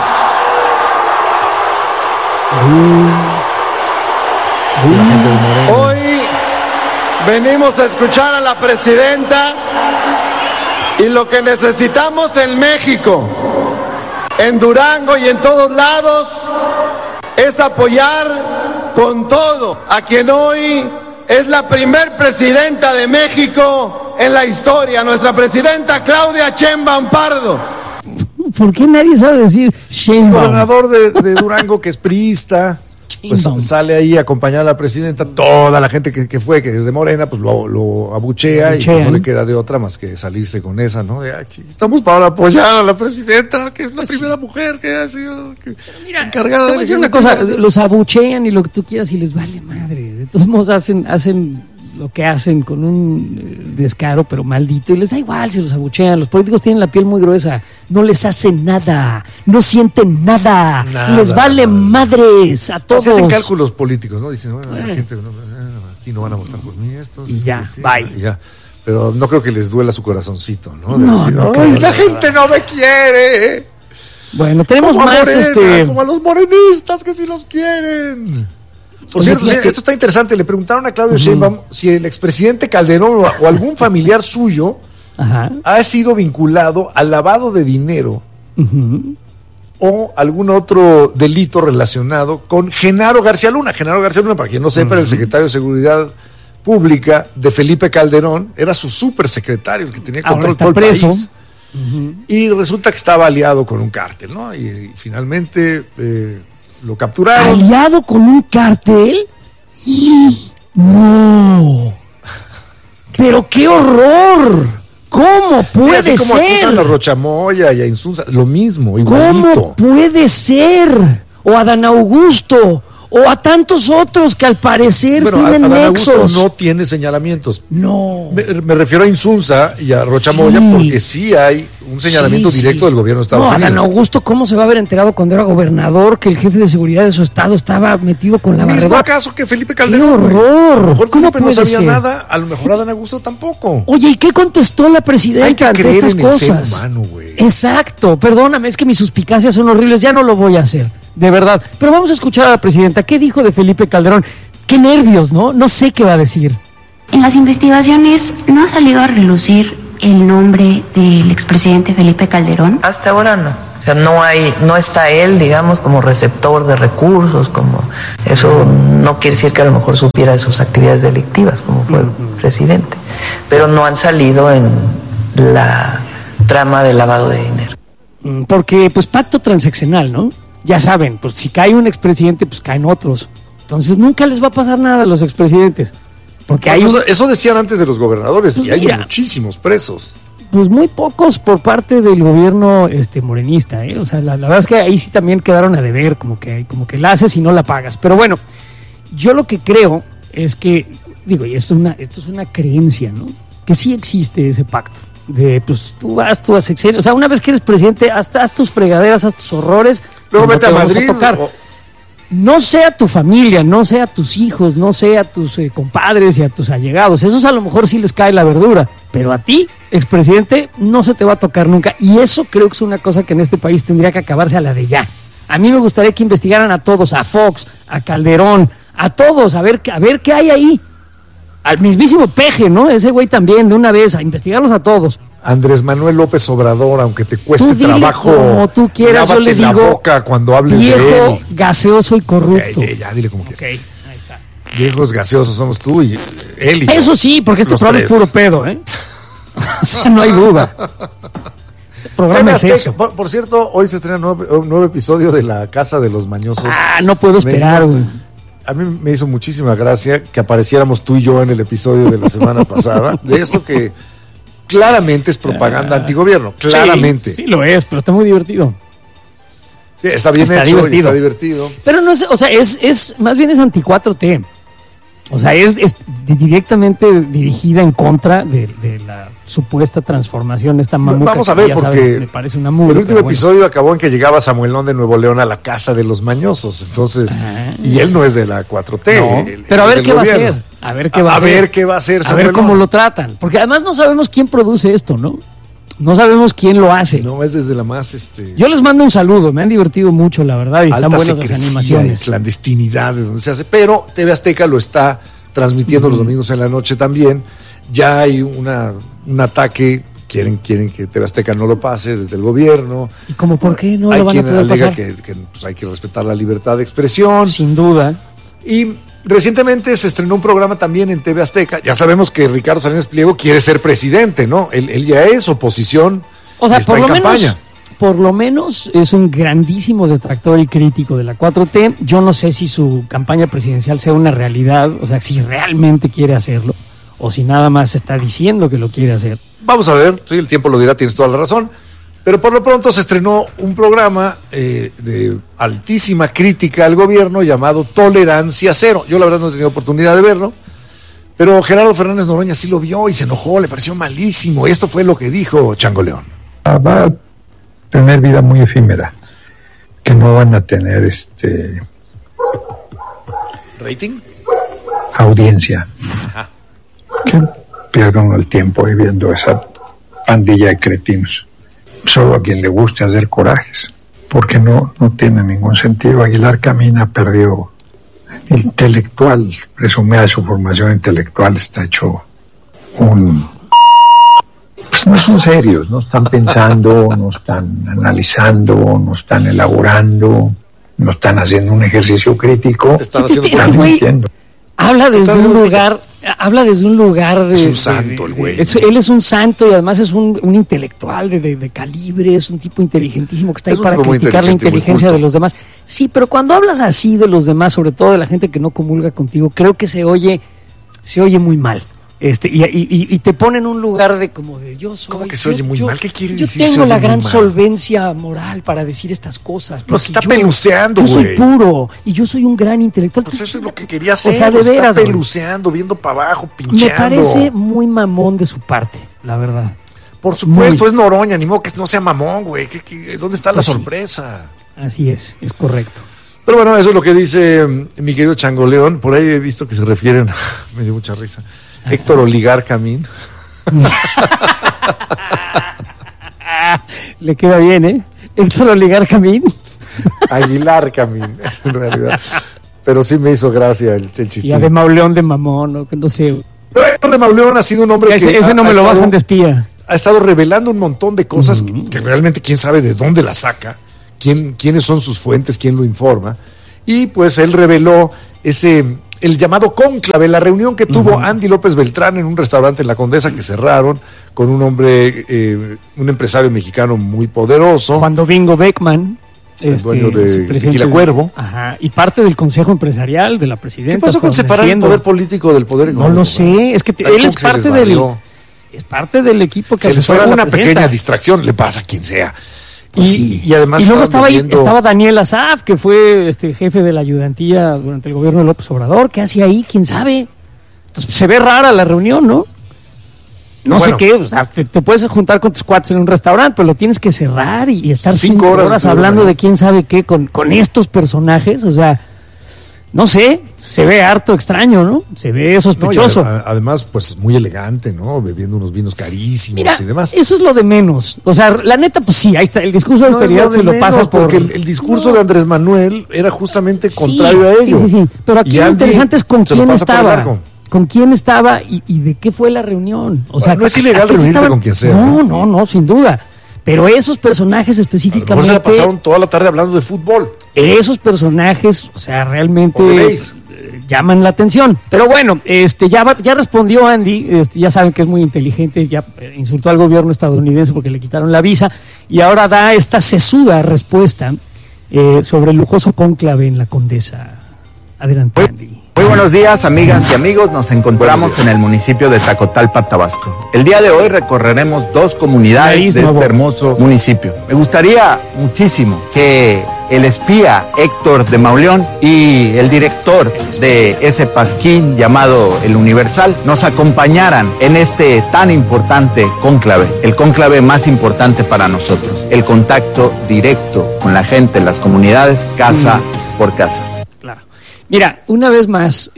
[SPEAKER 7] Hoy venimos a escuchar a la presidenta y lo que necesitamos en México, en Durango y en todos lados, es apoyar con todo a quien hoy es la primer presidenta de México en la historia, nuestra presidenta Claudia Sheinbaum Pardo.
[SPEAKER 1] ¿Por qué nadie sabe decir Sheinbaum?
[SPEAKER 2] El gobernador de Durango, que es priista, pues sale ahí a acompañar a la presidenta. Toda la gente que fue, que es de Morena, pues lo abuchea y pues no le queda de otra más que salirse con esa, ¿no? De aquí estamos para apoyar a la presidenta, que es la primera mujer que ha sido encargada de...
[SPEAKER 1] Te voy a decir una cosa, los abuchean y lo que tú quieras y les vale madre. De todos modos hacen lo que hacen con un descaro, pero maldito, y les da igual si los abuchean. Los políticos tienen la piel muy gruesa, no les hacen nada, no sienten nada, les vale madres a todos.
[SPEAKER 2] Se hacen cálculos políticos, ¿no? Dicen, bueno, esa gente aquí no van a votar por mí, estos,
[SPEAKER 1] y ya,
[SPEAKER 2] sí,
[SPEAKER 1] bye.
[SPEAKER 2] Y ya. Pero no creo que les duela su corazoncito, ¿no?
[SPEAKER 1] Decir,
[SPEAKER 2] la gente no me quiere.
[SPEAKER 1] Bueno, tenemos como más
[SPEAKER 2] como a los morenistas que sí los quieren. Por cierto, esto está interesante. Le preguntaron a Claudia Sheinbaum si el expresidente Calderón o algún familiar suyo ha sido vinculado al lavado de dinero o algún otro delito relacionado con Genaro García Luna. Genaro García Luna, para quien no sepa, era el secretario de Seguridad Pública de Felipe Calderón, era su supersecretario, el que tenía control de todo el país. Y resulta que estaba aliado con un cártel, ¿no? Y finalmente lo capturaron.
[SPEAKER 1] ¿Aliado con un cártel? ¡No! ¡Pero qué horror! ¿Cómo puede ser?
[SPEAKER 2] Como acusan a Rochamoya y a Insunza, lo mismo, igualito.
[SPEAKER 1] ¿Cómo puede ser? O a Dan Augusto, o a tantos otros que al parecer tienen nexos.
[SPEAKER 2] Augusto no tiene señalamientos.
[SPEAKER 1] No.
[SPEAKER 2] Me refiero a Insunza y a Rochamoya porque sí hay un señalamiento directo del gobierno de Estados Unidos.
[SPEAKER 1] A Dan Augusto, ¿cómo se va a haber enterado cuando era gobernador que el jefe de seguridad de su estado estaba metido con la barredora?
[SPEAKER 2] ¿Mismo acaso que Felipe Calderón?
[SPEAKER 1] ¡Qué horror!
[SPEAKER 2] A lo mejor
[SPEAKER 1] ¿Cómo
[SPEAKER 2] Felipe no sabía nada, a lo mejor a Dan Augusto tampoco.
[SPEAKER 1] Oye, ¿y qué contestó la presidenta ante estas cosas?
[SPEAKER 2] El ser humano, güey.
[SPEAKER 1] Exacto, perdóname, es que mis suspicacias son horribles, ya no lo voy a hacer, de verdad. Pero vamos a escuchar a la presidenta. ¿Qué dijo de Felipe Calderón? Qué nervios, ¿no? No sé qué va a decir.
[SPEAKER 8] En las investigaciones no ha salido a relucir el nombre del expresidente Felipe Calderón.
[SPEAKER 9] Hasta ahora no. sea, no está él, digamos, como receptor de recursos, como eso no quiere decir que a lo mejor supiera de sus actividades delictivas, como fue presidente, pero no han salido en la trama de lavado de dinero.
[SPEAKER 1] Porque, pues, pacto transaccional, ¿no? Ya saben, pues si cae un expresidente, pues caen otros. Entonces nunca les va a pasar nada a los expresidentes. Porque
[SPEAKER 2] eso decían antes de los gobernadores,
[SPEAKER 1] pues
[SPEAKER 2] y hay muchísimos presos.
[SPEAKER 1] Pues muy pocos por parte del gobierno morenista, ¿eh? O sea, la verdad es que ahí sí también quedaron a deber, como que la haces y no la pagas. Pero bueno, yo lo que creo es que, digo, y esto es una creencia, ¿no? Que sí existe ese pacto. De, pues, tú haz sexenio. O sea, una vez que eres presidente, haz tus fregaderas, haz tus horrores.
[SPEAKER 2] Luego vete a Madrid.
[SPEAKER 1] No sea tu familia, no sea tus hijos, no sea tus compadres y a tus allegados. Esos a lo mejor sí les cae la verdura. Pero a ti, expresidente, no se te va a tocar nunca. Y eso creo que es una cosa que en este país tendría que acabarse a la de ya. A mí me gustaría que investigaran a todos, a Fox, a Calderón, a todos, a ver qué hay ahí. Al mismísimo Peje, ¿no? Ese güey también, de una vez, a investigarlos a todos.
[SPEAKER 2] Andrés Manuel López Obrador, aunque te cueste trabajo,
[SPEAKER 1] como tú quieras, yo le digo,
[SPEAKER 2] la boca cuando hables
[SPEAKER 1] viejo,
[SPEAKER 2] de él.
[SPEAKER 1] Gaseoso y corrupto.
[SPEAKER 2] Ya, dile como quieras.
[SPEAKER 1] Ok, ahí está.
[SPEAKER 2] Viejos gaseosos somos tú y él y
[SPEAKER 1] eso sí, porque este programa es puro pedo, ¿eh? O sea, no hay duda. El programa es eso.
[SPEAKER 2] Por cierto, hoy se estrena un nuevo episodio de La Casa de los Mañosos.
[SPEAKER 1] No puedo esperar, güey.
[SPEAKER 2] A mí me hizo muchísima gracia que apareciéramos tú y yo en el episodio de la semana pasada, de esto que claramente es propaganda antigobierno, claramente.
[SPEAKER 1] Sí, lo es, pero está muy divertido.
[SPEAKER 2] Sí, está bien hecho divertido. Y está divertido.
[SPEAKER 1] Pero no es, o sea, es más bien es anti-4T. O sea, es directamente dirigida en contra de la supuesta transformación, esta mamuca.
[SPEAKER 2] Vamos a ver, porque
[SPEAKER 1] sabes, me parece una muda,
[SPEAKER 2] el último episodio acabó en que llegaba Samuelón de Nuevo León a la casa de los mañosos, entonces, y él no es de la 4T.
[SPEAKER 1] No, pero a ver qué va a hacer. A ver qué va a hacer.
[SPEAKER 2] A ver qué va a hacer
[SPEAKER 1] Samuelón. A ver cómo lo tratan. Porque además no sabemos quién produce esto, ¿no? No sabemos quién lo hace.
[SPEAKER 2] No, es desde la más...
[SPEAKER 1] Yo les mando un saludo, me han divertido mucho, la verdad, y están buenas las animaciones.
[SPEAKER 2] Clandestinidad de donde se hace, pero TV Azteca lo está transmitiendo los domingos en la noche también. Ya hay un ataque, quieren que TV Azteca no lo pase desde el gobierno.
[SPEAKER 1] ¿Y cómo por qué no lo van a poder pasar?
[SPEAKER 2] Que pues hay que respetar la libertad de expresión.
[SPEAKER 1] Sin duda.
[SPEAKER 2] Y recientemente se estrenó un programa también en TV Azteca. Ya sabemos que Ricardo Salinas Pliego quiere ser presidente, ¿no? Él ya es oposición.
[SPEAKER 1] O sea, por lo menos es un grandísimo detractor y crítico de la 4T. Yo no sé si su campaña presidencial sea una realidad, o sea, si realmente quiere hacerlo, o si nada más está diciendo que lo quiere hacer.
[SPEAKER 2] Vamos a ver, sí, el tiempo lo dirá, tienes toda la razón. Pero por lo pronto se estrenó un programa de altísima crítica al gobierno llamado Tolerancia Cero. Yo la verdad no he tenido oportunidad de verlo, pero Gerardo Fernández Noroña sí lo vio y se enojó, le pareció malísimo. Esto fue lo que dijo Chango León.
[SPEAKER 10] Va a tener vida muy efímera, que no van a tener
[SPEAKER 2] ¿rating?
[SPEAKER 10] Audiencia.
[SPEAKER 2] Ajá.
[SPEAKER 10] Que pierdan el tiempo ahí viendo esa pandilla de cretinos. Solo a quien le guste hacer corajes, porque no tiene ningún sentido. Aguilar Camín ha perdido intelectual, presumida de su formación intelectual, está hecho pues no son serios, no están pensando, no están analizando, no están elaborando, no están haciendo un ejercicio crítico.
[SPEAKER 2] Están haciendo
[SPEAKER 1] habla desde un lugar de...
[SPEAKER 2] Es un santo el güey.
[SPEAKER 1] Él es un santo y además es un intelectual de calibre, es un tipo inteligentísimo que está ahí para criticar la inteligencia de los demás. Sí, pero cuando hablas así de los demás, sobre todo de la gente que no comulga contigo, creo que se oye muy mal. Y te pone en un lugar de como de yo soy...
[SPEAKER 2] ¿Cómo que se oye muy mal? ¿Qué quiere decir?
[SPEAKER 1] Yo tengo la gran solvencia moral para decir estas cosas.
[SPEAKER 2] Nos está peluceando, güey.
[SPEAKER 1] Yo soy puro y yo soy un gran intelectual.
[SPEAKER 2] Pues eso es lo que quería hacer.
[SPEAKER 1] O sea, de veras,
[SPEAKER 2] está peluceando, viendo para abajo, pinchando.
[SPEAKER 1] Me parece muy mamón de su parte, la verdad.
[SPEAKER 2] Por supuesto, es Noroña, ni modo que no sea mamón, güey. ¿Dónde está la sorpresa?
[SPEAKER 1] Así es correcto.
[SPEAKER 2] Pero bueno, eso es lo que dice mi querido Chango León. Por ahí he visto que se refieren, me dio mucha risa, Héctor Oligar Camín.
[SPEAKER 1] Le queda bien, ¿eh? Héctor Oligar Camín.
[SPEAKER 2] Aguilar Camín, en realidad. Pero sí me hizo gracia el chiste.
[SPEAKER 1] Y a de Mauleón de mamón, no sé.
[SPEAKER 2] Pero Héctor de Mauleón ha sido un hombre
[SPEAKER 1] ese no me lo bajan de espía.
[SPEAKER 2] ha estado revelando un montón de cosas que realmente quién sabe de dónde las saca, quiénes son sus fuentes, quién lo informa. Y pues él reveló el llamado cónclave, la reunión que tuvo Andy López Beltrán en un restaurante en La Condesa que cerraron con un hombre, un empresario mexicano muy poderoso.
[SPEAKER 1] Cuando Bingo Beckman,
[SPEAKER 2] el dueño de Tequila Cuervo.
[SPEAKER 1] Y parte del consejo empresarial de la presidenta.
[SPEAKER 2] ¿Qué pasó con separar el poder político del poder económico?
[SPEAKER 1] No lo sé, es que él es parte del equipo que
[SPEAKER 2] asesora a la presidenta. Pequeña distracción, le pasa a quien sea. Y además
[SPEAKER 1] luego estaba Daniel Asaf, que fue jefe de la ayudantía durante el gobierno de López Obrador. ¿Qué hacía ahí? ¿Quién sabe? Entonces, se ve rara la reunión, ¿no? No sé qué, o sea, te puedes juntar con tus cuates en un restaurante, pero lo tienes que cerrar y estar 5 horas hablando de quién sabe qué con estos personajes, o sea, no sé, se ve harto extraño, ¿no? Se ve sospechoso.
[SPEAKER 2] Además, pues muy elegante, ¿no? Bebiendo unos vinos carísimos y demás.
[SPEAKER 1] Eso es lo de menos. O sea, la neta, pues sí, ahí está. El discurso de austeridad se lo pasas por...
[SPEAKER 2] Porque el discurso de Andrés Manuel era justamente contrario a ello.
[SPEAKER 1] Sí. Pero aquí lo interesante es con quién estaba. ¿Con quién estaba y de qué fue la reunión? O sea,
[SPEAKER 2] no es ilegal reunirte con quien sea.
[SPEAKER 1] No, sin duda. Pero esos personajes específicamente... A lo mejor
[SPEAKER 2] se la pasaron toda la tarde hablando de fútbol.
[SPEAKER 1] Esos personajes, o sea, realmente llaman la atención. Pero bueno, ya respondió Andy, ya saben que es muy inteligente, ya insultó al gobierno estadounidense porque le quitaron la visa, y ahora da esta sesuda respuesta sobre el lujoso cónclave en La Condesa. Adelante, Andy.
[SPEAKER 11] Muy buenos días, amigas y amigos. Nos encontramos en el municipio de Tacotalpa, Tabasco. El día de hoy recorreremos 2 comunidades de este hermoso municipio. Me gustaría muchísimo que el espía Héctor de Mauleón y el director de ese pasquín llamado El Universal nos acompañaran en este tan importante cónclave, el cónclave más importante para nosotros, el contacto directo con la gente en las comunidades, casa por casa.
[SPEAKER 1] Mira, una vez más,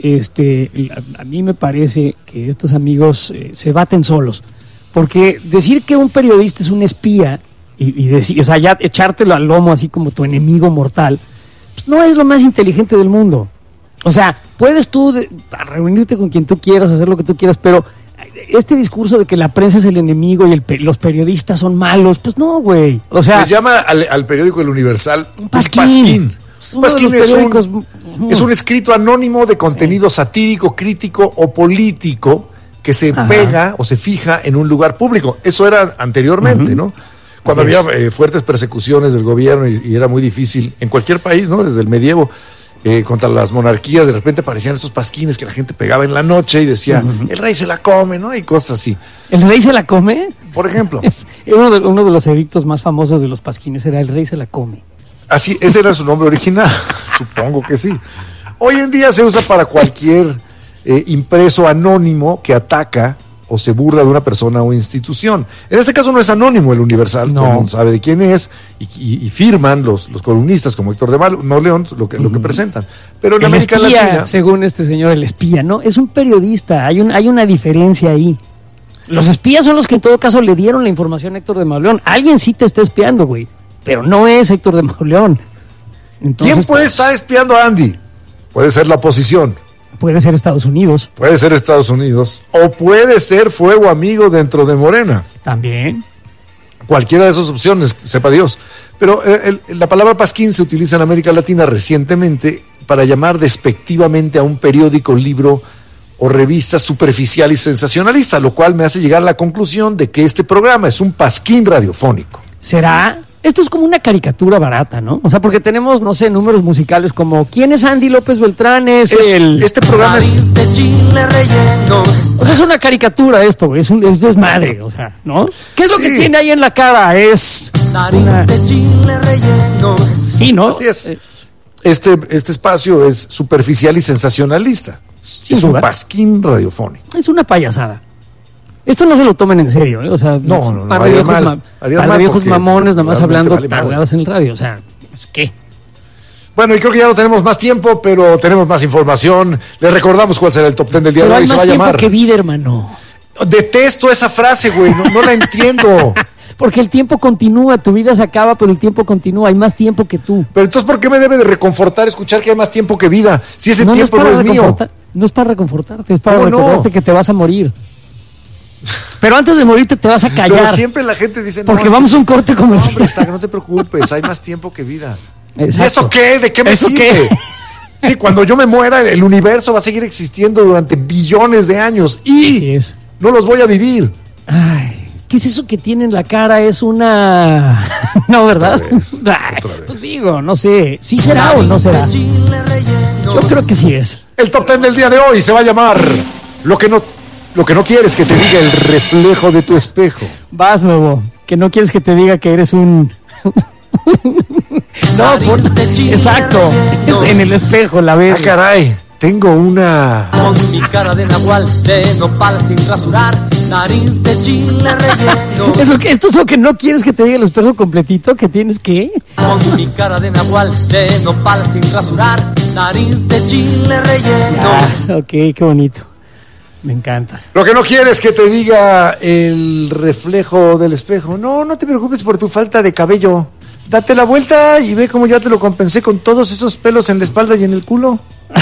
[SPEAKER 1] a mí me parece que estos amigos se baten solos, porque decir que un periodista es un espía y decir, o sea, ya echártelo al lomo así como tu enemigo mortal, pues no es lo más inteligente del mundo. O sea, puedes tú reunirte con quien tú quieras, hacer lo que tú quieras, pero este discurso de que la prensa es el enemigo y los periodistas son malos, pues no, güey. O sea,
[SPEAKER 2] se llama al periódico El Universal
[SPEAKER 1] un pasquín.
[SPEAKER 2] Un pasquín es un escrito anónimo de contenido satírico, crítico o político que se pega o se fija en un lugar público. Eso era anteriormente, ¿no? Cuando había fuertes persecuciones del gobierno y era muy difícil en cualquier país, ¿no? Desde el medievo, contra las monarquías, de repente aparecían estos pasquines que la gente pegaba en la noche y decía, el rey se la come, ¿no? Y cosas así.
[SPEAKER 1] ¿El rey se la come?
[SPEAKER 2] Por ejemplo.
[SPEAKER 1] Uno de los edictos más famosos de los pasquines era el rey se la come.
[SPEAKER 2] Así, ese era su nombre original, supongo que sí. Hoy en día se usa para cualquier impreso anónimo que ataca o se burla de una persona o institución. En este caso no es anónimo El Universal, todo el mundo sabe de quién es y firman los columnistas como Héctor de Mauleón lo que presentan. Pero en América Latina,
[SPEAKER 1] según este señor, el espía, ¿no? Es un periodista, hay una diferencia ahí. Los espías son los que en todo caso le dieron la información a Héctor de Mauleón. Alguien sí te está espiando, güey. Pero no es Héctor de Mauleón.
[SPEAKER 2] Entonces, ¿quién puede estar espiando a Andy? Puede ser la oposición.
[SPEAKER 1] Puede ser Estados Unidos.
[SPEAKER 2] Puede ser Estados Unidos. O puede ser Fuego Amigo dentro de Morena.
[SPEAKER 1] También.
[SPEAKER 2] Cualquiera de esas opciones, sepa Dios. Pero la palabra pasquín se utiliza en América Latina recientemente para llamar despectivamente a un periódico, libro o revista superficial y sensacionalista, lo cual me hace llegar a la conclusión de que este programa es un pasquín radiofónico.
[SPEAKER 1] ¿Será? Esto es como una caricatura barata, ¿no? O sea, porque tenemos, no sé, números musicales como ¿quién es Andy López Beltrán?
[SPEAKER 2] Este programa es...
[SPEAKER 1] O sea, es una caricatura esto, güey. Es desmadre, o sea, ¿no? ¿Qué es lo que tiene ahí en la cara? Es una... Sí, ¿no?
[SPEAKER 2] Así es. Este espacio es superficial y sensacionalista. Es un pasquín radiofónico.
[SPEAKER 1] Es una payasada. Esto no se lo tomen en serio, ¿eh? O sea,
[SPEAKER 2] no.
[SPEAKER 1] Par de viejos mamones nada más hablando tardadas en el radio. O sea, ¿qué?
[SPEAKER 2] Bueno, y creo que ya no tenemos más tiempo, pero tenemos más información. Les recordamos cuál será el top 10 del día de hoy.
[SPEAKER 1] Se va a llamar. Hay más tiempo que vida, hermano.
[SPEAKER 2] Detesto esa frase, güey. No la entiendo.
[SPEAKER 1] Porque el tiempo continúa, tu vida se acaba, pero el tiempo continúa, hay más tiempo que tú.
[SPEAKER 2] Pero entonces, ¿por qué me debe de reconfortar escuchar que hay más tiempo que vida? Si ese tiempo no es mío.
[SPEAKER 1] No es para reconfortarte, es para recordarte que te vas a morir. Pero antes de morirte te vas a callar.
[SPEAKER 2] Pero siempre la gente dice...
[SPEAKER 1] Porque vamos a un corte comercial.
[SPEAKER 2] No, hombre, no te preocupes, hay más tiempo que vida.
[SPEAKER 1] Exacto.
[SPEAKER 2] ¿Y eso qué? ¿De qué me sirve? Sí, cuando yo me muera, el universo va a seguir existiendo durante billones de años. Y
[SPEAKER 1] así es.
[SPEAKER 2] No los voy a vivir.
[SPEAKER 1] Ay, ¿qué es eso que tiene en la cara? Es una... No, ¿verdad?
[SPEAKER 2] Otra vez.
[SPEAKER 1] Pues digo, no sé. ¿Sí será o no será? Yo creo que sí es.
[SPEAKER 2] El top 10 del día de hoy se va a llamar Lo que no quieres que te diga el reflejo de tu espejo.
[SPEAKER 1] Vas, nuevo. Que no quieres que te diga que eres un... No, exacto. Es en el espejo, la ves.
[SPEAKER 2] Ah, caray. Tengo una...
[SPEAKER 12] Con mi cara de nahual, de nopal sin rasurar, nariz de chile relleno.
[SPEAKER 1] Esto es lo que no quieres que te diga el espejo completito, que tienes que...
[SPEAKER 12] Con mi cara de nahual, de nopal sin rasurar, nariz de chile relleno.
[SPEAKER 1] Ah, ok, qué bonito. Me encanta.
[SPEAKER 2] Lo que no quieres que te diga el reflejo del espejo. No te preocupes por tu falta de cabello. Date la vuelta y ve cómo ya te lo compensé con todos esos pelos en la espalda y en el culo.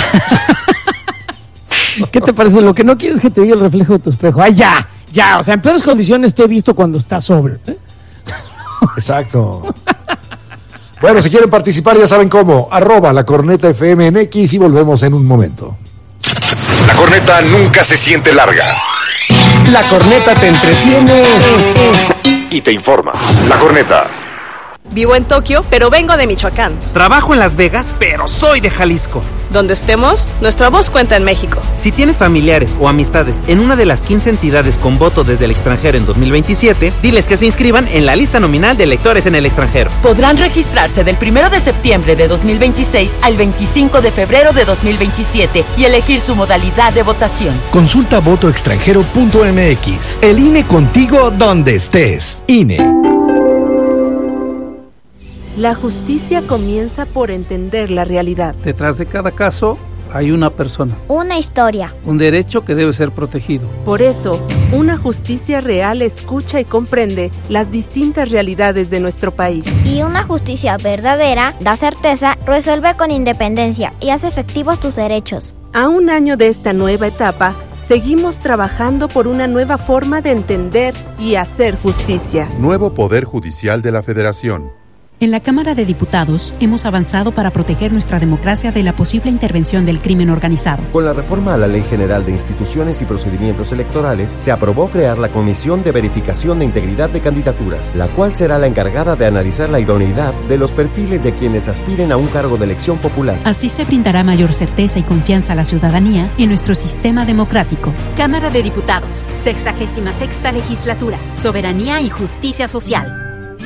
[SPEAKER 1] ¿Qué te parece? Lo que no quieres que te diga el reflejo de tu espejo. ¡Ay, ya! O sea, en peores condiciones te he visto cuando estás sobrio.
[SPEAKER 2] Exacto. Bueno, si quieren participar ya saben cómo. @lacornetafm en X y volvemos en un momento.
[SPEAKER 13] La corneta nunca se siente larga.
[SPEAKER 1] La corneta te entretiene
[SPEAKER 13] y te informa. La corneta.
[SPEAKER 14] Vivo en Tokio, pero vengo de Michoacán.
[SPEAKER 15] Trabajo en Las Vegas, pero soy de Jalisco.
[SPEAKER 14] Donde estemos, nuestra voz cuenta en México.
[SPEAKER 15] Si tienes familiares o amistades en una de las 15 entidades con voto desde el extranjero en 2027, diles que se inscriban en la lista nominal de electores en el extranjero.
[SPEAKER 16] Podrán registrarse del 1 de septiembre de 2026 al 25 de febrero de 2027 y elegir su modalidad de votación.
[SPEAKER 17] Consulta votoextranjero.mx. El INE contigo donde estés. INE.
[SPEAKER 18] La justicia comienza por entender la realidad.
[SPEAKER 19] Detrás de cada caso hay una persona.
[SPEAKER 20] Una historia.
[SPEAKER 19] Un derecho que debe ser protegido.
[SPEAKER 18] Por eso, una justicia real escucha y comprende las distintas realidades de nuestro país.
[SPEAKER 20] Y una justicia verdadera da certeza, resuelve con independencia y hace efectivos tus derechos.
[SPEAKER 18] A un año de esta nueva etapa, seguimos trabajando por una nueva forma de entender y hacer justicia.
[SPEAKER 21] Nuevo Poder Judicial de la Federación.
[SPEAKER 22] En la Cámara de Diputados hemos avanzado para proteger nuestra democracia de la posible intervención del crimen organizado.
[SPEAKER 23] Con la reforma a la Ley General de Instituciones y Procedimientos Electorales, se aprobó crear la Comisión de Verificación de Integridad de Candidaturas, la cual será la encargada de analizar la idoneidad de los perfiles de quienes aspiren a un cargo de elección popular.
[SPEAKER 22] Así se brindará mayor certeza y confianza a la ciudadanía en nuestro sistema democrático.
[SPEAKER 24] Cámara de Diputados, 66ª Legislatura, Soberanía y Justicia Social.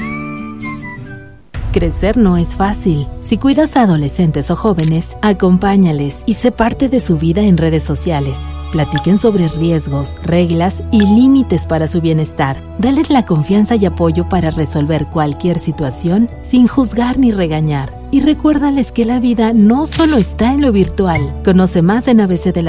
[SPEAKER 25] Crecer no es fácil. Si cuidas a adolescentes o jóvenes, acompáñales y sé parte de su vida en redes sociales. Platiquen sobre riesgos, reglas y límites para su bienestar. Dales la confianza y apoyo para resolver cualquier situación sin juzgar ni regañar. Y recuérdales que la vida no solo está en lo virtual. Conoce más en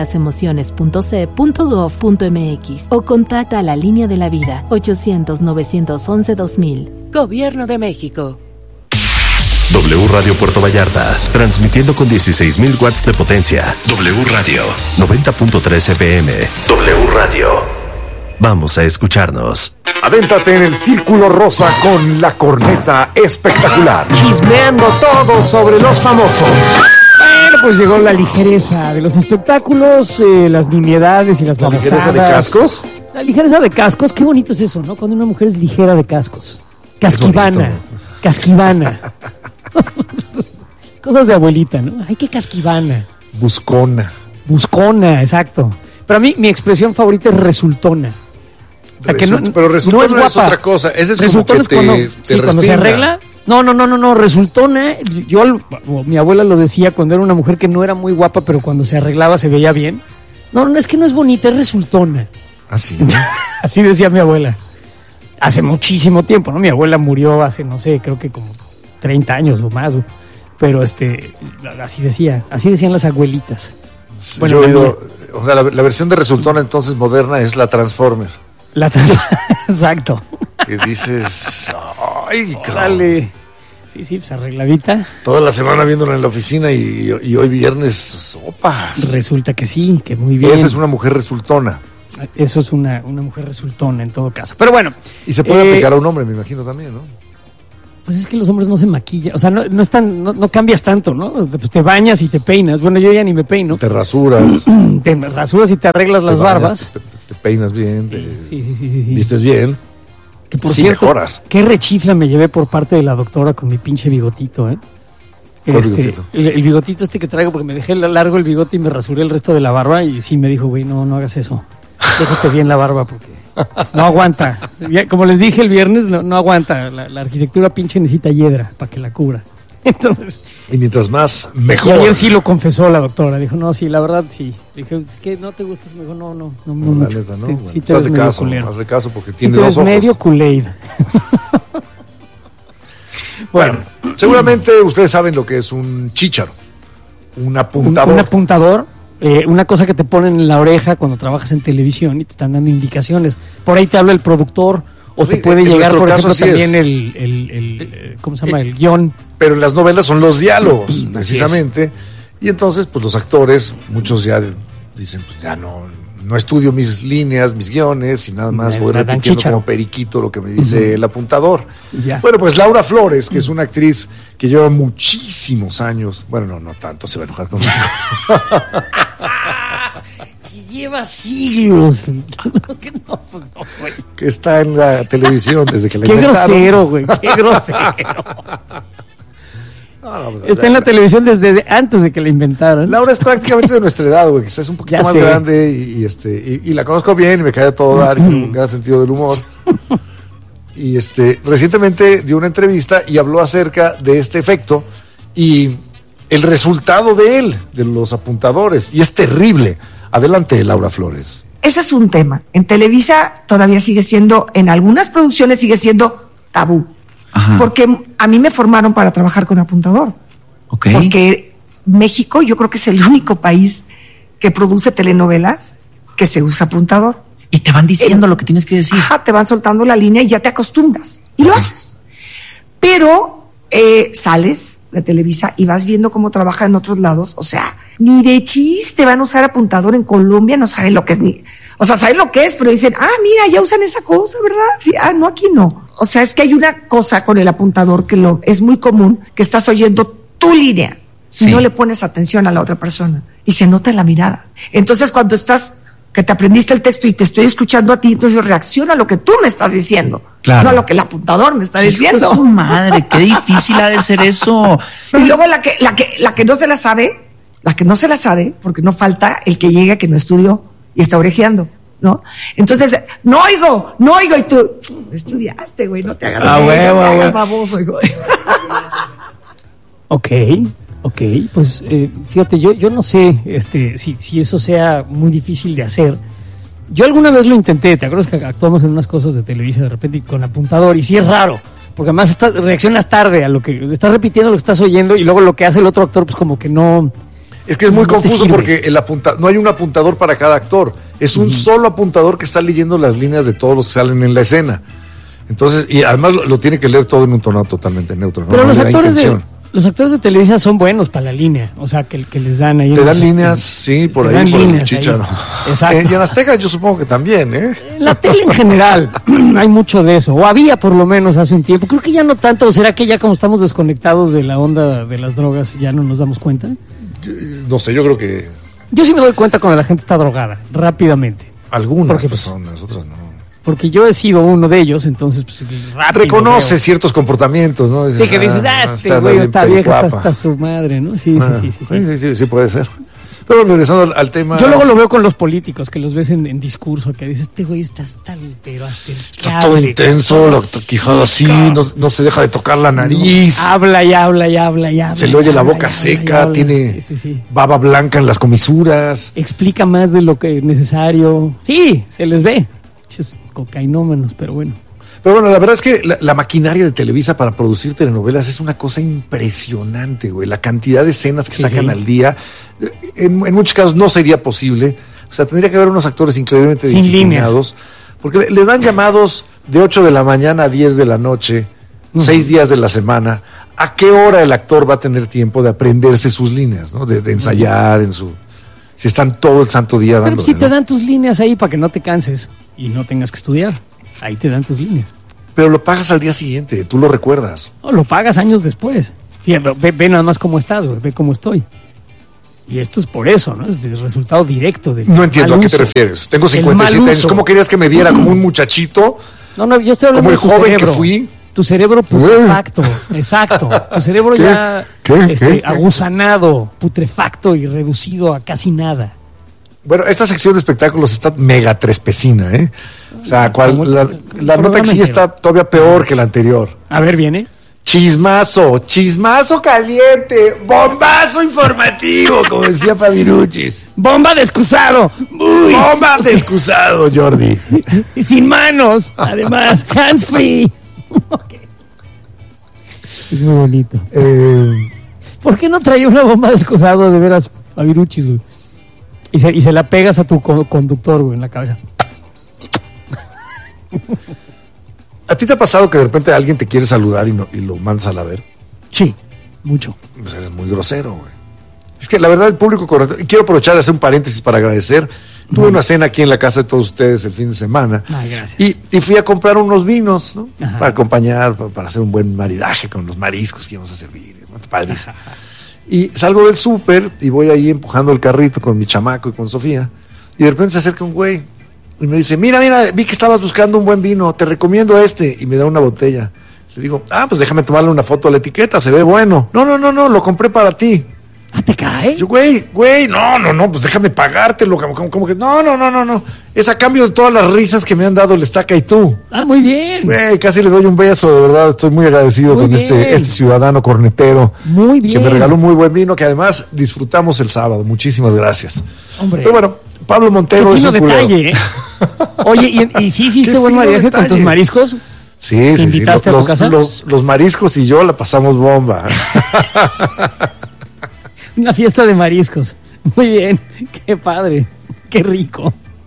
[SPEAKER 25] abcdelasemociones.ce.gov.mx o contacta a la Línea de la Vida 800-911-2000.
[SPEAKER 26] Gobierno de México.
[SPEAKER 13] W Radio Puerto Vallarta, transmitiendo con 16,000 watts de potencia. W Radio, 90.3 FM. W Radio. Vamos a escucharnos.
[SPEAKER 2] Adéntrate en el Círculo Rosa con la corneta espectacular.
[SPEAKER 1] Chismeando todo sobre los famosos. Bueno, pues llegó la ligereza de los espectáculos, las nimiedades y las babosadas.
[SPEAKER 2] ¿La ligereza de cascos?
[SPEAKER 1] La ligereza de cascos, qué bonito es eso, ¿no? Cuando una mujer es ligera de cascos. Casquivana. Cosas de abuelita, ¿no? Ay, qué casquivana. Buscona, exacto. Pero a mí mi expresión favorita es resultona. O sea,
[SPEAKER 2] pero resultona no es otra cosa. Ese es resultona como que
[SPEAKER 1] cuando se arregla. No, resultona. Mi abuela lo decía cuando era una mujer que no era muy guapa, pero cuando se arreglaba se veía bien. No, es que no es bonita, es resultona.
[SPEAKER 2] Así.
[SPEAKER 1] Así decía mi abuela. Hace muchísimo tiempo, ¿no? Mi abuela murió hace, no sé, creo que como 30 años o más, pero así decían las abuelitas.
[SPEAKER 2] Bueno, yo he oído, o sea, la versión de resultona entonces moderna es la Transformer.
[SPEAKER 1] Exacto.
[SPEAKER 2] Que dices, ay,
[SPEAKER 1] dale. Sí, pues arregladita.
[SPEAKER 2] Toda la semana viéndola en la oficina y hoy viernes, sopas.
[SPEAKER 1] Resulta que sí, que muy bien.
[SPEAKER 2] Esa es una mujer resultona.
[SPEAKER 1] eso es una mujer resultona en todo caso. Pero bueno.
[SPEAKER 2] Y se puede aplicar a un hombre, me imagino también, ¿no?
[SPEAKER 1] Pues es que los hombres no se maquillan, o sea, no cambias tanto, ¿no? Pues te bañas y te peinas. Bueno, yo ya ni me peino.
[SPEAKER 2] Te rasuras.
[SPEAKER 1] Te rasuras y te arreglas las barbas.
[SPEAKER 2] Te peinas bien,
[SPEAKER 1] sí.
[SPEAKER 2] Vistes bien.
[SPEAKER 1] Que por cierto, mejoras. Qué rechifla me llevé por parte de la doctora con mi pinche bigotito, ¿eh?
[SPEAKER 2] Bigotito?
[SPEAKER 1] El bigotito que traigo, porque me dejé largo el bigote y me rasuré el resto de la barba, y sí me dijo, güey, no hagas eso. Déjate bien la barba porque no aguanta. Como les dije el viernes, no aguanta. La arquitectura pinche necesita hiedra para que la cubra. Entonces,
[SPEAKER 2] y mientras más, mejor.
[SPEAKER 1] Y ayer sí lo confesó la doctora. Dijo, no, sí, la verdad, sí. Le dije, ¿qué? ¿No te gustas? Me dijo, no mucho.
[SPEAKER 2] Neta, ¿no?
[SPEAKER 1] Sí, te ves medio culero.
[SPEAKER 2] Hazle caso porque tiene
[SPEAKER 1] sí,
[SPEAKER 2] dos ojos.
[SPEAKER 1] medio Kool-Aid.
[SPEAKER 2] Bueno, seguramente ustedes saben lo que es un chícharo. Un apuntador.
[SPEAKER 1] Un apuntador. Una cosa que te ponen en la oreja cuando trabajas en televisión y te están dando indicaciones. Por ahí te habla el productor o te puede llegar, por ejemplo, también el ¿cómo se llama? El guión.
[SPEAKER 2] Pero en las novelas son los diálogos, precisamente. Y entonces, pues los actores, muchos ya dicen, pues ya no estudio mis líneas, mis guiones, y nada más voy repitiendo como periquito lo que me dice el apuntador.
[SPEAKER 1] Ya.
[SPEAKER 2] Bueno, pues Laura Flores, que es una actriz que lleva muchísimos años, bueno, no tanto, se va a enojar conmigo.
[SPEAKER 1] Lleva siglos.
[SPEAKER 2] Que está en la televisión desde que la
[SPEAKER 1] Qué
[SPEAKER 2] inventaron.
[SPEAKER 1] Grosero, güey, qué grosero. Está en la televisión desde antes de que la inventaran.
[SPEAKER 2] Laura es prácticamente de nuestra edad, güey, quizás es un poquito más grande y la conozco bien y me cae a todo dar, y tiene un gran sentido del humor. Y recientemente dio una entrevista y habló acerca de este efecto y el resultado de los apuntadores, y es terrible. Adelante, Laura Flores.
[SPEAKER 3] Ese es un tema. En Televisa todavía sigue siendo, en algunas producciones sigue siendo tabú.
[SPEAKER 4] Ajá.
[SPEAKER 3] Porque a mí me formaron para trabajar con apuntador.
[SPEAKER 4] Okay.
[SPEAKER 3] Porque México yo creo que es el único país que produce telenovelas que se usa apuntador.
[SPEAKER 4] Y te van diciendo lo que tienes que decir.
[SPEAKER 3] Ajá, te van soltando la línea y ya te acostumbras. Y lo haces. Pero sales de Televisa y vas viendo cómo trabaja en otros lados. O sea, ni de chiste van a usar apuntador en Colombia, no saben lo que es ni... O sea, saben lo que es, pero dicen, mira, ya usan esa cosa, ¿verdad? Sí, no, aquí no. O sea, es que hay una cosa con el apuntador que es muy común, que estás oyendo tu línea y no le pones atención a la otra persona. Y se nota en la mirada. Entonces, cuando que te aprendiste el texto y te estoy escuchando a ti, entonces yo reacciono a lo que tú me estás diciendo.
[SPEAKER 4] Claro.
[SPEAKER 3] No a lo que el apuntador me está diciendo.
[SPEAKER 4] ¡Hijo de su madre! ¡Qué difícil ha de ser eso!
[SPEAKER 3] Y luego la que no se la sabe, porque no falta el que llega que no estudió y está orejeando, ¿no? Entonces, no oigo, y tú, estudiaste, güey, no te hagas baboso, hijo.
[SPEAKER 1] Ok, pues fíjate, yo no sé si eso sea muy difícil de hacer. Yo alguna vez lo intenté, ¿te acuerdas que actuamos en unas cosas de Televisa de repente con apuntador? Y sí es raro, porque además reaccionas tarde a lo que estás repitiendo, lo que estás oyendo, y luego lo que hace el otro actor, pues como que no...
[SPEAKER 2] Es que es muy confuso porque no hay un apuntador para cada actor. Es un solo apuntador que está leyendo las líneas de todos los que salen en la escena. Entonces, y además lo tiene que leer todo en un tono totalmente neutro.
[SPEAKER 1] Pero los actores de Televisa son buenos para la línea. O sea, que les dan ahí...
[SPEAKER 2] Te dan líneas, sí, por ahí, por el chícharo.
[SPEAKER 1] Exacto.
[SPEAKER 2] Y en Azteca yo supongo que también, ¿eh?
[SPEAKER 1] En la tele en general hay mucho de eso. O había por lo menos hace un tiempo. Creo que ya no tanto. ¿O será que ya como estamos desconectados de la onda de las drogas ya no nos damos cuenta?
[SPEAKER 2] No sé, yo creo que...
[SPEAKER 1] Yo sí me doy cuenta cuando la gente está drogada, rápidamente.
[SPEAKER 2] Algunas personas, otras no.
[SPEAKER 1] Porque yo he sido uno de ellos, entonces pues rápido.
[SPEAKER 2] Reconoce ciertos comportamientos, ¿no?
[SPEAKER 1] Dices, sí, que dices, este güey está vieja, hasta su madre, ¿no? Sí,
[SPEAKER 2] sí puede ser. Pero regresando al tema...
[SPEAKER 1] Yo luego lo veo con los políticos, que los ves en discurso, que dices, este güey está pero hasta el
[SPEAKER 2] está todo intenso, la quijada así, no se deja de tocar la nariz.
[SPEAKER 1] No, habla y habla.
[SPEAKER 2] Se le oye la boca seca, tiene baba blanca en las comisuras.
[SPEAKER 1] Explica más de lo que es necesario. Sí, se les ve. Cocainómanos, pero bueno.
[SPEAKER 2] Pero bueno, la verdad es que la maquinaria de Televisa para producir telenovelas es una cosa impresionante, güey. La cantidad de escenas que sacan al día, en muchos casos no sería posible. O sea, tendría que haber unos actores increíblemente disciplinados. Porque les dan llamados de 8 de la mañana a 10 de la noche, 6 días de la semana. ¿A qué hora el actor va a tener tiempo de aprenderse sus líneas, ¿no? De ensayar en su... si están todo el santo día
[SPEAKER 1] Pero
[SPEAKER 2] dándole,
[SPEAKER 1] si te
[SPEAKER 2] ¿no?
[SPEAKER 1] dan tus líneas ahí para que no te canses y no tengas que estudiar. Ahí te dan tus líneas.
[SPEAKER 2] Pero lo pagas al día siguiente, tú lo recuerdas.
[SPEAKER 1] No, lo pagas años después. Fíjate, ve nada más cómo estás, güey. Ve cómo estoy. Y esto es por eso, ¿no? Es el resultado directo del
[SPEAKER 2] No entiendo a
[SPEAKER 1] mal
[SPEAKER 2] qué te
[SPEAKER 1] uso.
[SPEAKER 2] refieres. Tengo
[SPEAKER 1] El
[SPEAKER 2] 57
[SPEAKER 1] mal
[SPEAKER 2] años.
[SPEAKER 1] uso.
[SPEAKER 2] ¿Cómo querías que me viera como un muchachito?
[SPEAKER 1] No, yo estoy hablando
[SPEAKER 2] Como el
[SPEAKER 1] de tu
[SPEAKER 2] joven
[SPEAKER 1] cerebro.
[SPEAKER 2] que fui.
[SPEAKER 1] Tu cerebro putrefacto, exacto. Tu cerebro ya
[SPEAKER 2] ¿Qué?
[SPEAKER 1] agusanado, putrefacto y reducido a casi nada.
[SPEAKER 2] Bueno, esta sección de espectáculos está mega trespecina, ¿eh? O sea, la nota que sigue está todavía peor que la anterior.
[SPEAKER 1] A ver, viene.
[SPEAKER 2] Chismazo caliente, bombazo informativo, como decía Paviruchis.
[SPEAKER 1] ¡Bomba de excusado! ¡Uy!
[SPEAKER 2] ¡Bomba de excusado, Jordi!
[SPEAKER 1] Y sin manos, además, hands free. Okay. Es muy bonito. ¿Por qué no traía una bomba de excusado de veras a Viruchis, güey? Y se la pegas a tu conductor, güey, en la cabeza.
[SPEAKER 2] ¿A ti te ha pasado que de repente alguien te quiere saludar y lo mandas a la ver?
[SPEAKER 1] Sí, mucho.
[SPEAKER 2] Pues eres muy grosero, güey. Es que la verdad el público correcto... Y quiero aprovechar de hacer un paréntesis para agradecer. Tuve una cena aquí en la casa de todos ustedes el fin de semana.
[SPEAKER 1] Ay, gracias.
[SPEAKER 2] Y fui a comprar unos vinos, ¿no? Ajá. Para acompañar, para hacer un buen maridaje con los mariscos que íbamos a servir. Padres. Y salgo del súper y voy ahí empujando el carrito con mi chamaco y con Sofía. Y de repente se acerca un güey y me dice, mira, vi que estabas buscando un buen vino, te recomiendo este. Y me da una botella. Le digo, pues déjame tomarle una foto a la etiqueta, se ve bueno. No, lo compré para ti.
[SPEAKER 1] ¿Te cae?
[SPEAKER 2] Yo, güey, no, pues déjame pagártelo. Como que, no. Es a cambio de todas las risas que me han dado el Estaca y tú.
[SPEAKER 1] Muy bien.
[SPEAKER 2] Güey, casi le doy un beso, de verdad. Estoy muy agradecido con este ciudadano cornetero.
[SPEAKER 1] Muy bien.
[SPEAKER 2] Que me regaló un muy buen vino, que además disfrutamos el sábado. Muchísimas gracias.
[SPEAKER 1] Hombre.
[SPEAKER 2] Pero bueno, Pablo Montero es un
[SPEAKER 1] detalle, ¿eh? Oye, ¿y sí hiciste buen maridaje con tus mariscos?
[SPEAKER 2] Sí.
[SPEAKER 1] ¿Invitaste a tu casa?
[SPEAKER 2] Los mariscos y yo la pasamos bomba.
[SPEAKER 1] Una fiesta de mariscos. Muy bien. Qué padre. Qué rico.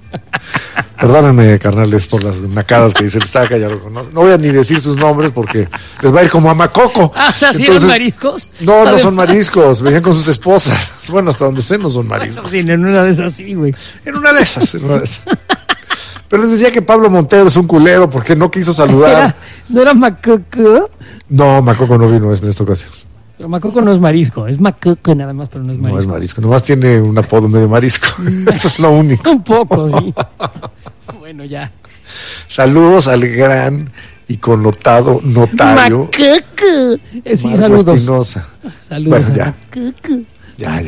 [SPEAKER 2] Perdónenme, carnales, por las nacadas que dice el Estaca. No voy a ni decir sus nombres porque les va a ir como a Macoco.
[SPEAKER 1] O sea, ¿sí eran mariscos?
[SPEAKER 2] No son mariscos. Venían con sus esposas. Bueno, hasta donde sé no son mariscos.
[SPEAKER 1] Sí, en una de esas sí, güey.
[SPEAKER 2] En una de esas. Pero les decía que Pablo Montero es un culero porque no quiso saludar.
[SPEAKER 1] ¿No era Macoco?
[SPEAKER 2] No, Macoco no vino en esta ocasión.
[SPEAKER 1] Pero Macoco no es marisco, es Macoco nada más, pero no es marisco.
[SPEAKER 2] No es marisco, nomás tiene un apodo medio marisco. Eso es lo único.
[SPEAKER 1] Un poco, sí. Bueno, ya.
[SPEAKER 2] Saludos al gran y connotado notario.
[SPEAKER 1] Macoco. Sí,
[SPEAKER 2] Marco
[SPEAKER 1] saludos.
[SPEAKER 2] Espinosa.
[SPEAKER 1] Saludos.
[SPEAKER 2] Bueno, ya.
[SPEAKER 1] Macoco.
[SPEAKER 2] Ya.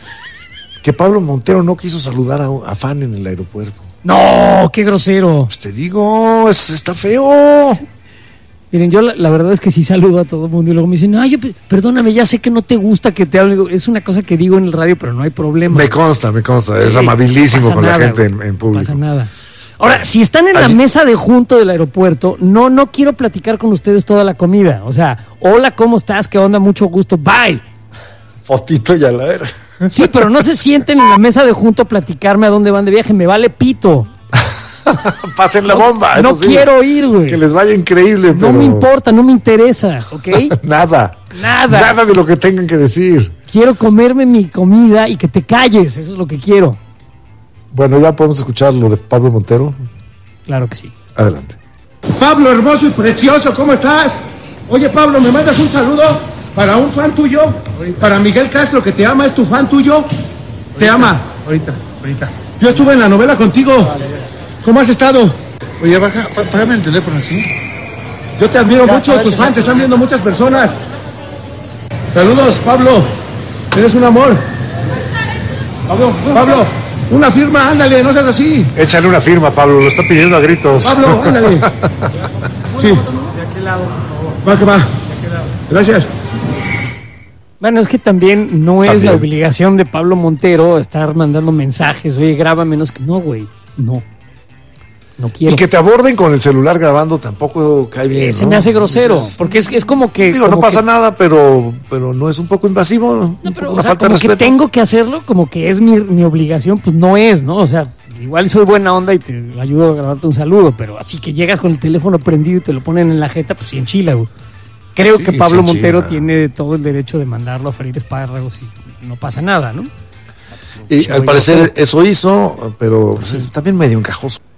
[SPEAKER 2] Que Pablo Montero no quiso saludar a fan en el aeropuerto.
[SPEAKER 1] No, qué grosero.
[SPEAKER 2] Pues te digo, está feo.
[SPEAKER 1] Miren, yo la verdad es que sí saludo a todo el mundo y luego me dicen, perdóname, ya sé que no te gusta que te hable. Es una cosa que digo en el radio, pero no hay problema.
[SPEAKER 2] Me consta, es amabilísimo con la gente en público.
[SPEAKER 1] No pasa nada. Ahora, si están en la mesa de junto del aeropuerto, no quiero platicar con ustedes toda la comida. O sea, hola, ¿cómo estás? ¿Qué onda? Mucho gusto. Bye.
[SPEAKER 2] Fotito y a la era.
[SPEAKER 1] Sí, pero no se sienten en la mesa de junto a platicarme a dónde van de viaje. Me vale pito.
[SPEAKER 2] Pasen la bomba.
[SPEAKER 1] No
[SPEAKER 2] sí,
[SPEAKER 1] quiero ir, güey.
[SPEAKER 2] Que les vaya increíble.
[SPEAKER 1] No me importa, no me interesa, ¿ok?
[SPEAKER 2] Nada de lo que tengan que decir.
[SPEAKER 1] Quiero comerme mi comida y que te calles. Eso es lo que quiero.
[SPEAKER 2] Bueno, ya podemos escuchar lo de Pablo Montero.
[SPEAKER 1] Claro que sí.
[SPEAKER 2] Adelante.
[SPEAKER 5] Pablo, hermoso y precioso, ¿cómo estás? Oye, Pablo, ¿me mandas un saludo para un fan tuyo? Ahorita. Para Miguel Castro, que te ama, es tu fan tuyo. Ahorita. Te ama.
[SPEAKER 6] Ahorita.
[SPEAKER 5] Yo estuve en la novela contigo. Vale. ¿Cómo has estado?
[SPEAKER 6] Oye, págame el teléfono, ¿sí?
[SPEAKER 5] Yo te admiro mucho, tus fans te están viendo muchas personas. Saludos, Pablo. Eres un amor. Pablo, una firma, ándale, no seas así.
[SPEAKER 2] Échale una firma, Pablo, lo está pidiendo a gritos.
[SPEAKER 5] Pablo, ándale. Sí.
[SPEAKER 6] ¿De aquel lado, por favor?
[SPEAKER 5] Va, que va. Gracias.
[SPEAKER 1] Bueno, es que también no es la obligación de Pablo Montero estar mandando mensajes. Oye, grábame, no, güey. No quiero.
[SPEAKER 2] Y que te aborden con el celular grabando tampoco cae bien.
[SPEAKER 1] Se me hace grosero, porque es como que...
[SPEAKER 2] Digo, no pasa nada, pero no es un poco invasivo.
[SPEAKER 1] No, pero
[SPEAKER 2] una
[SPEAKER 1] falta de respeto. Que tengo que hacerlo, como que es mi obligación, pues no es, ¿no? O sea, igual soy buena onda y te ayudo a grabarte un saludo, pero así que llegas con el teléfono prendido y te lo ponen en la jeta, pues sí enchila, güey. Creo que Pablo Montero tiene todo el derecho de mandarlo a freír espárragos y no pasa nada, ¿no?
[SPEAKER 2] Y al parecer eso hizo, pero pues, también medio encajoso.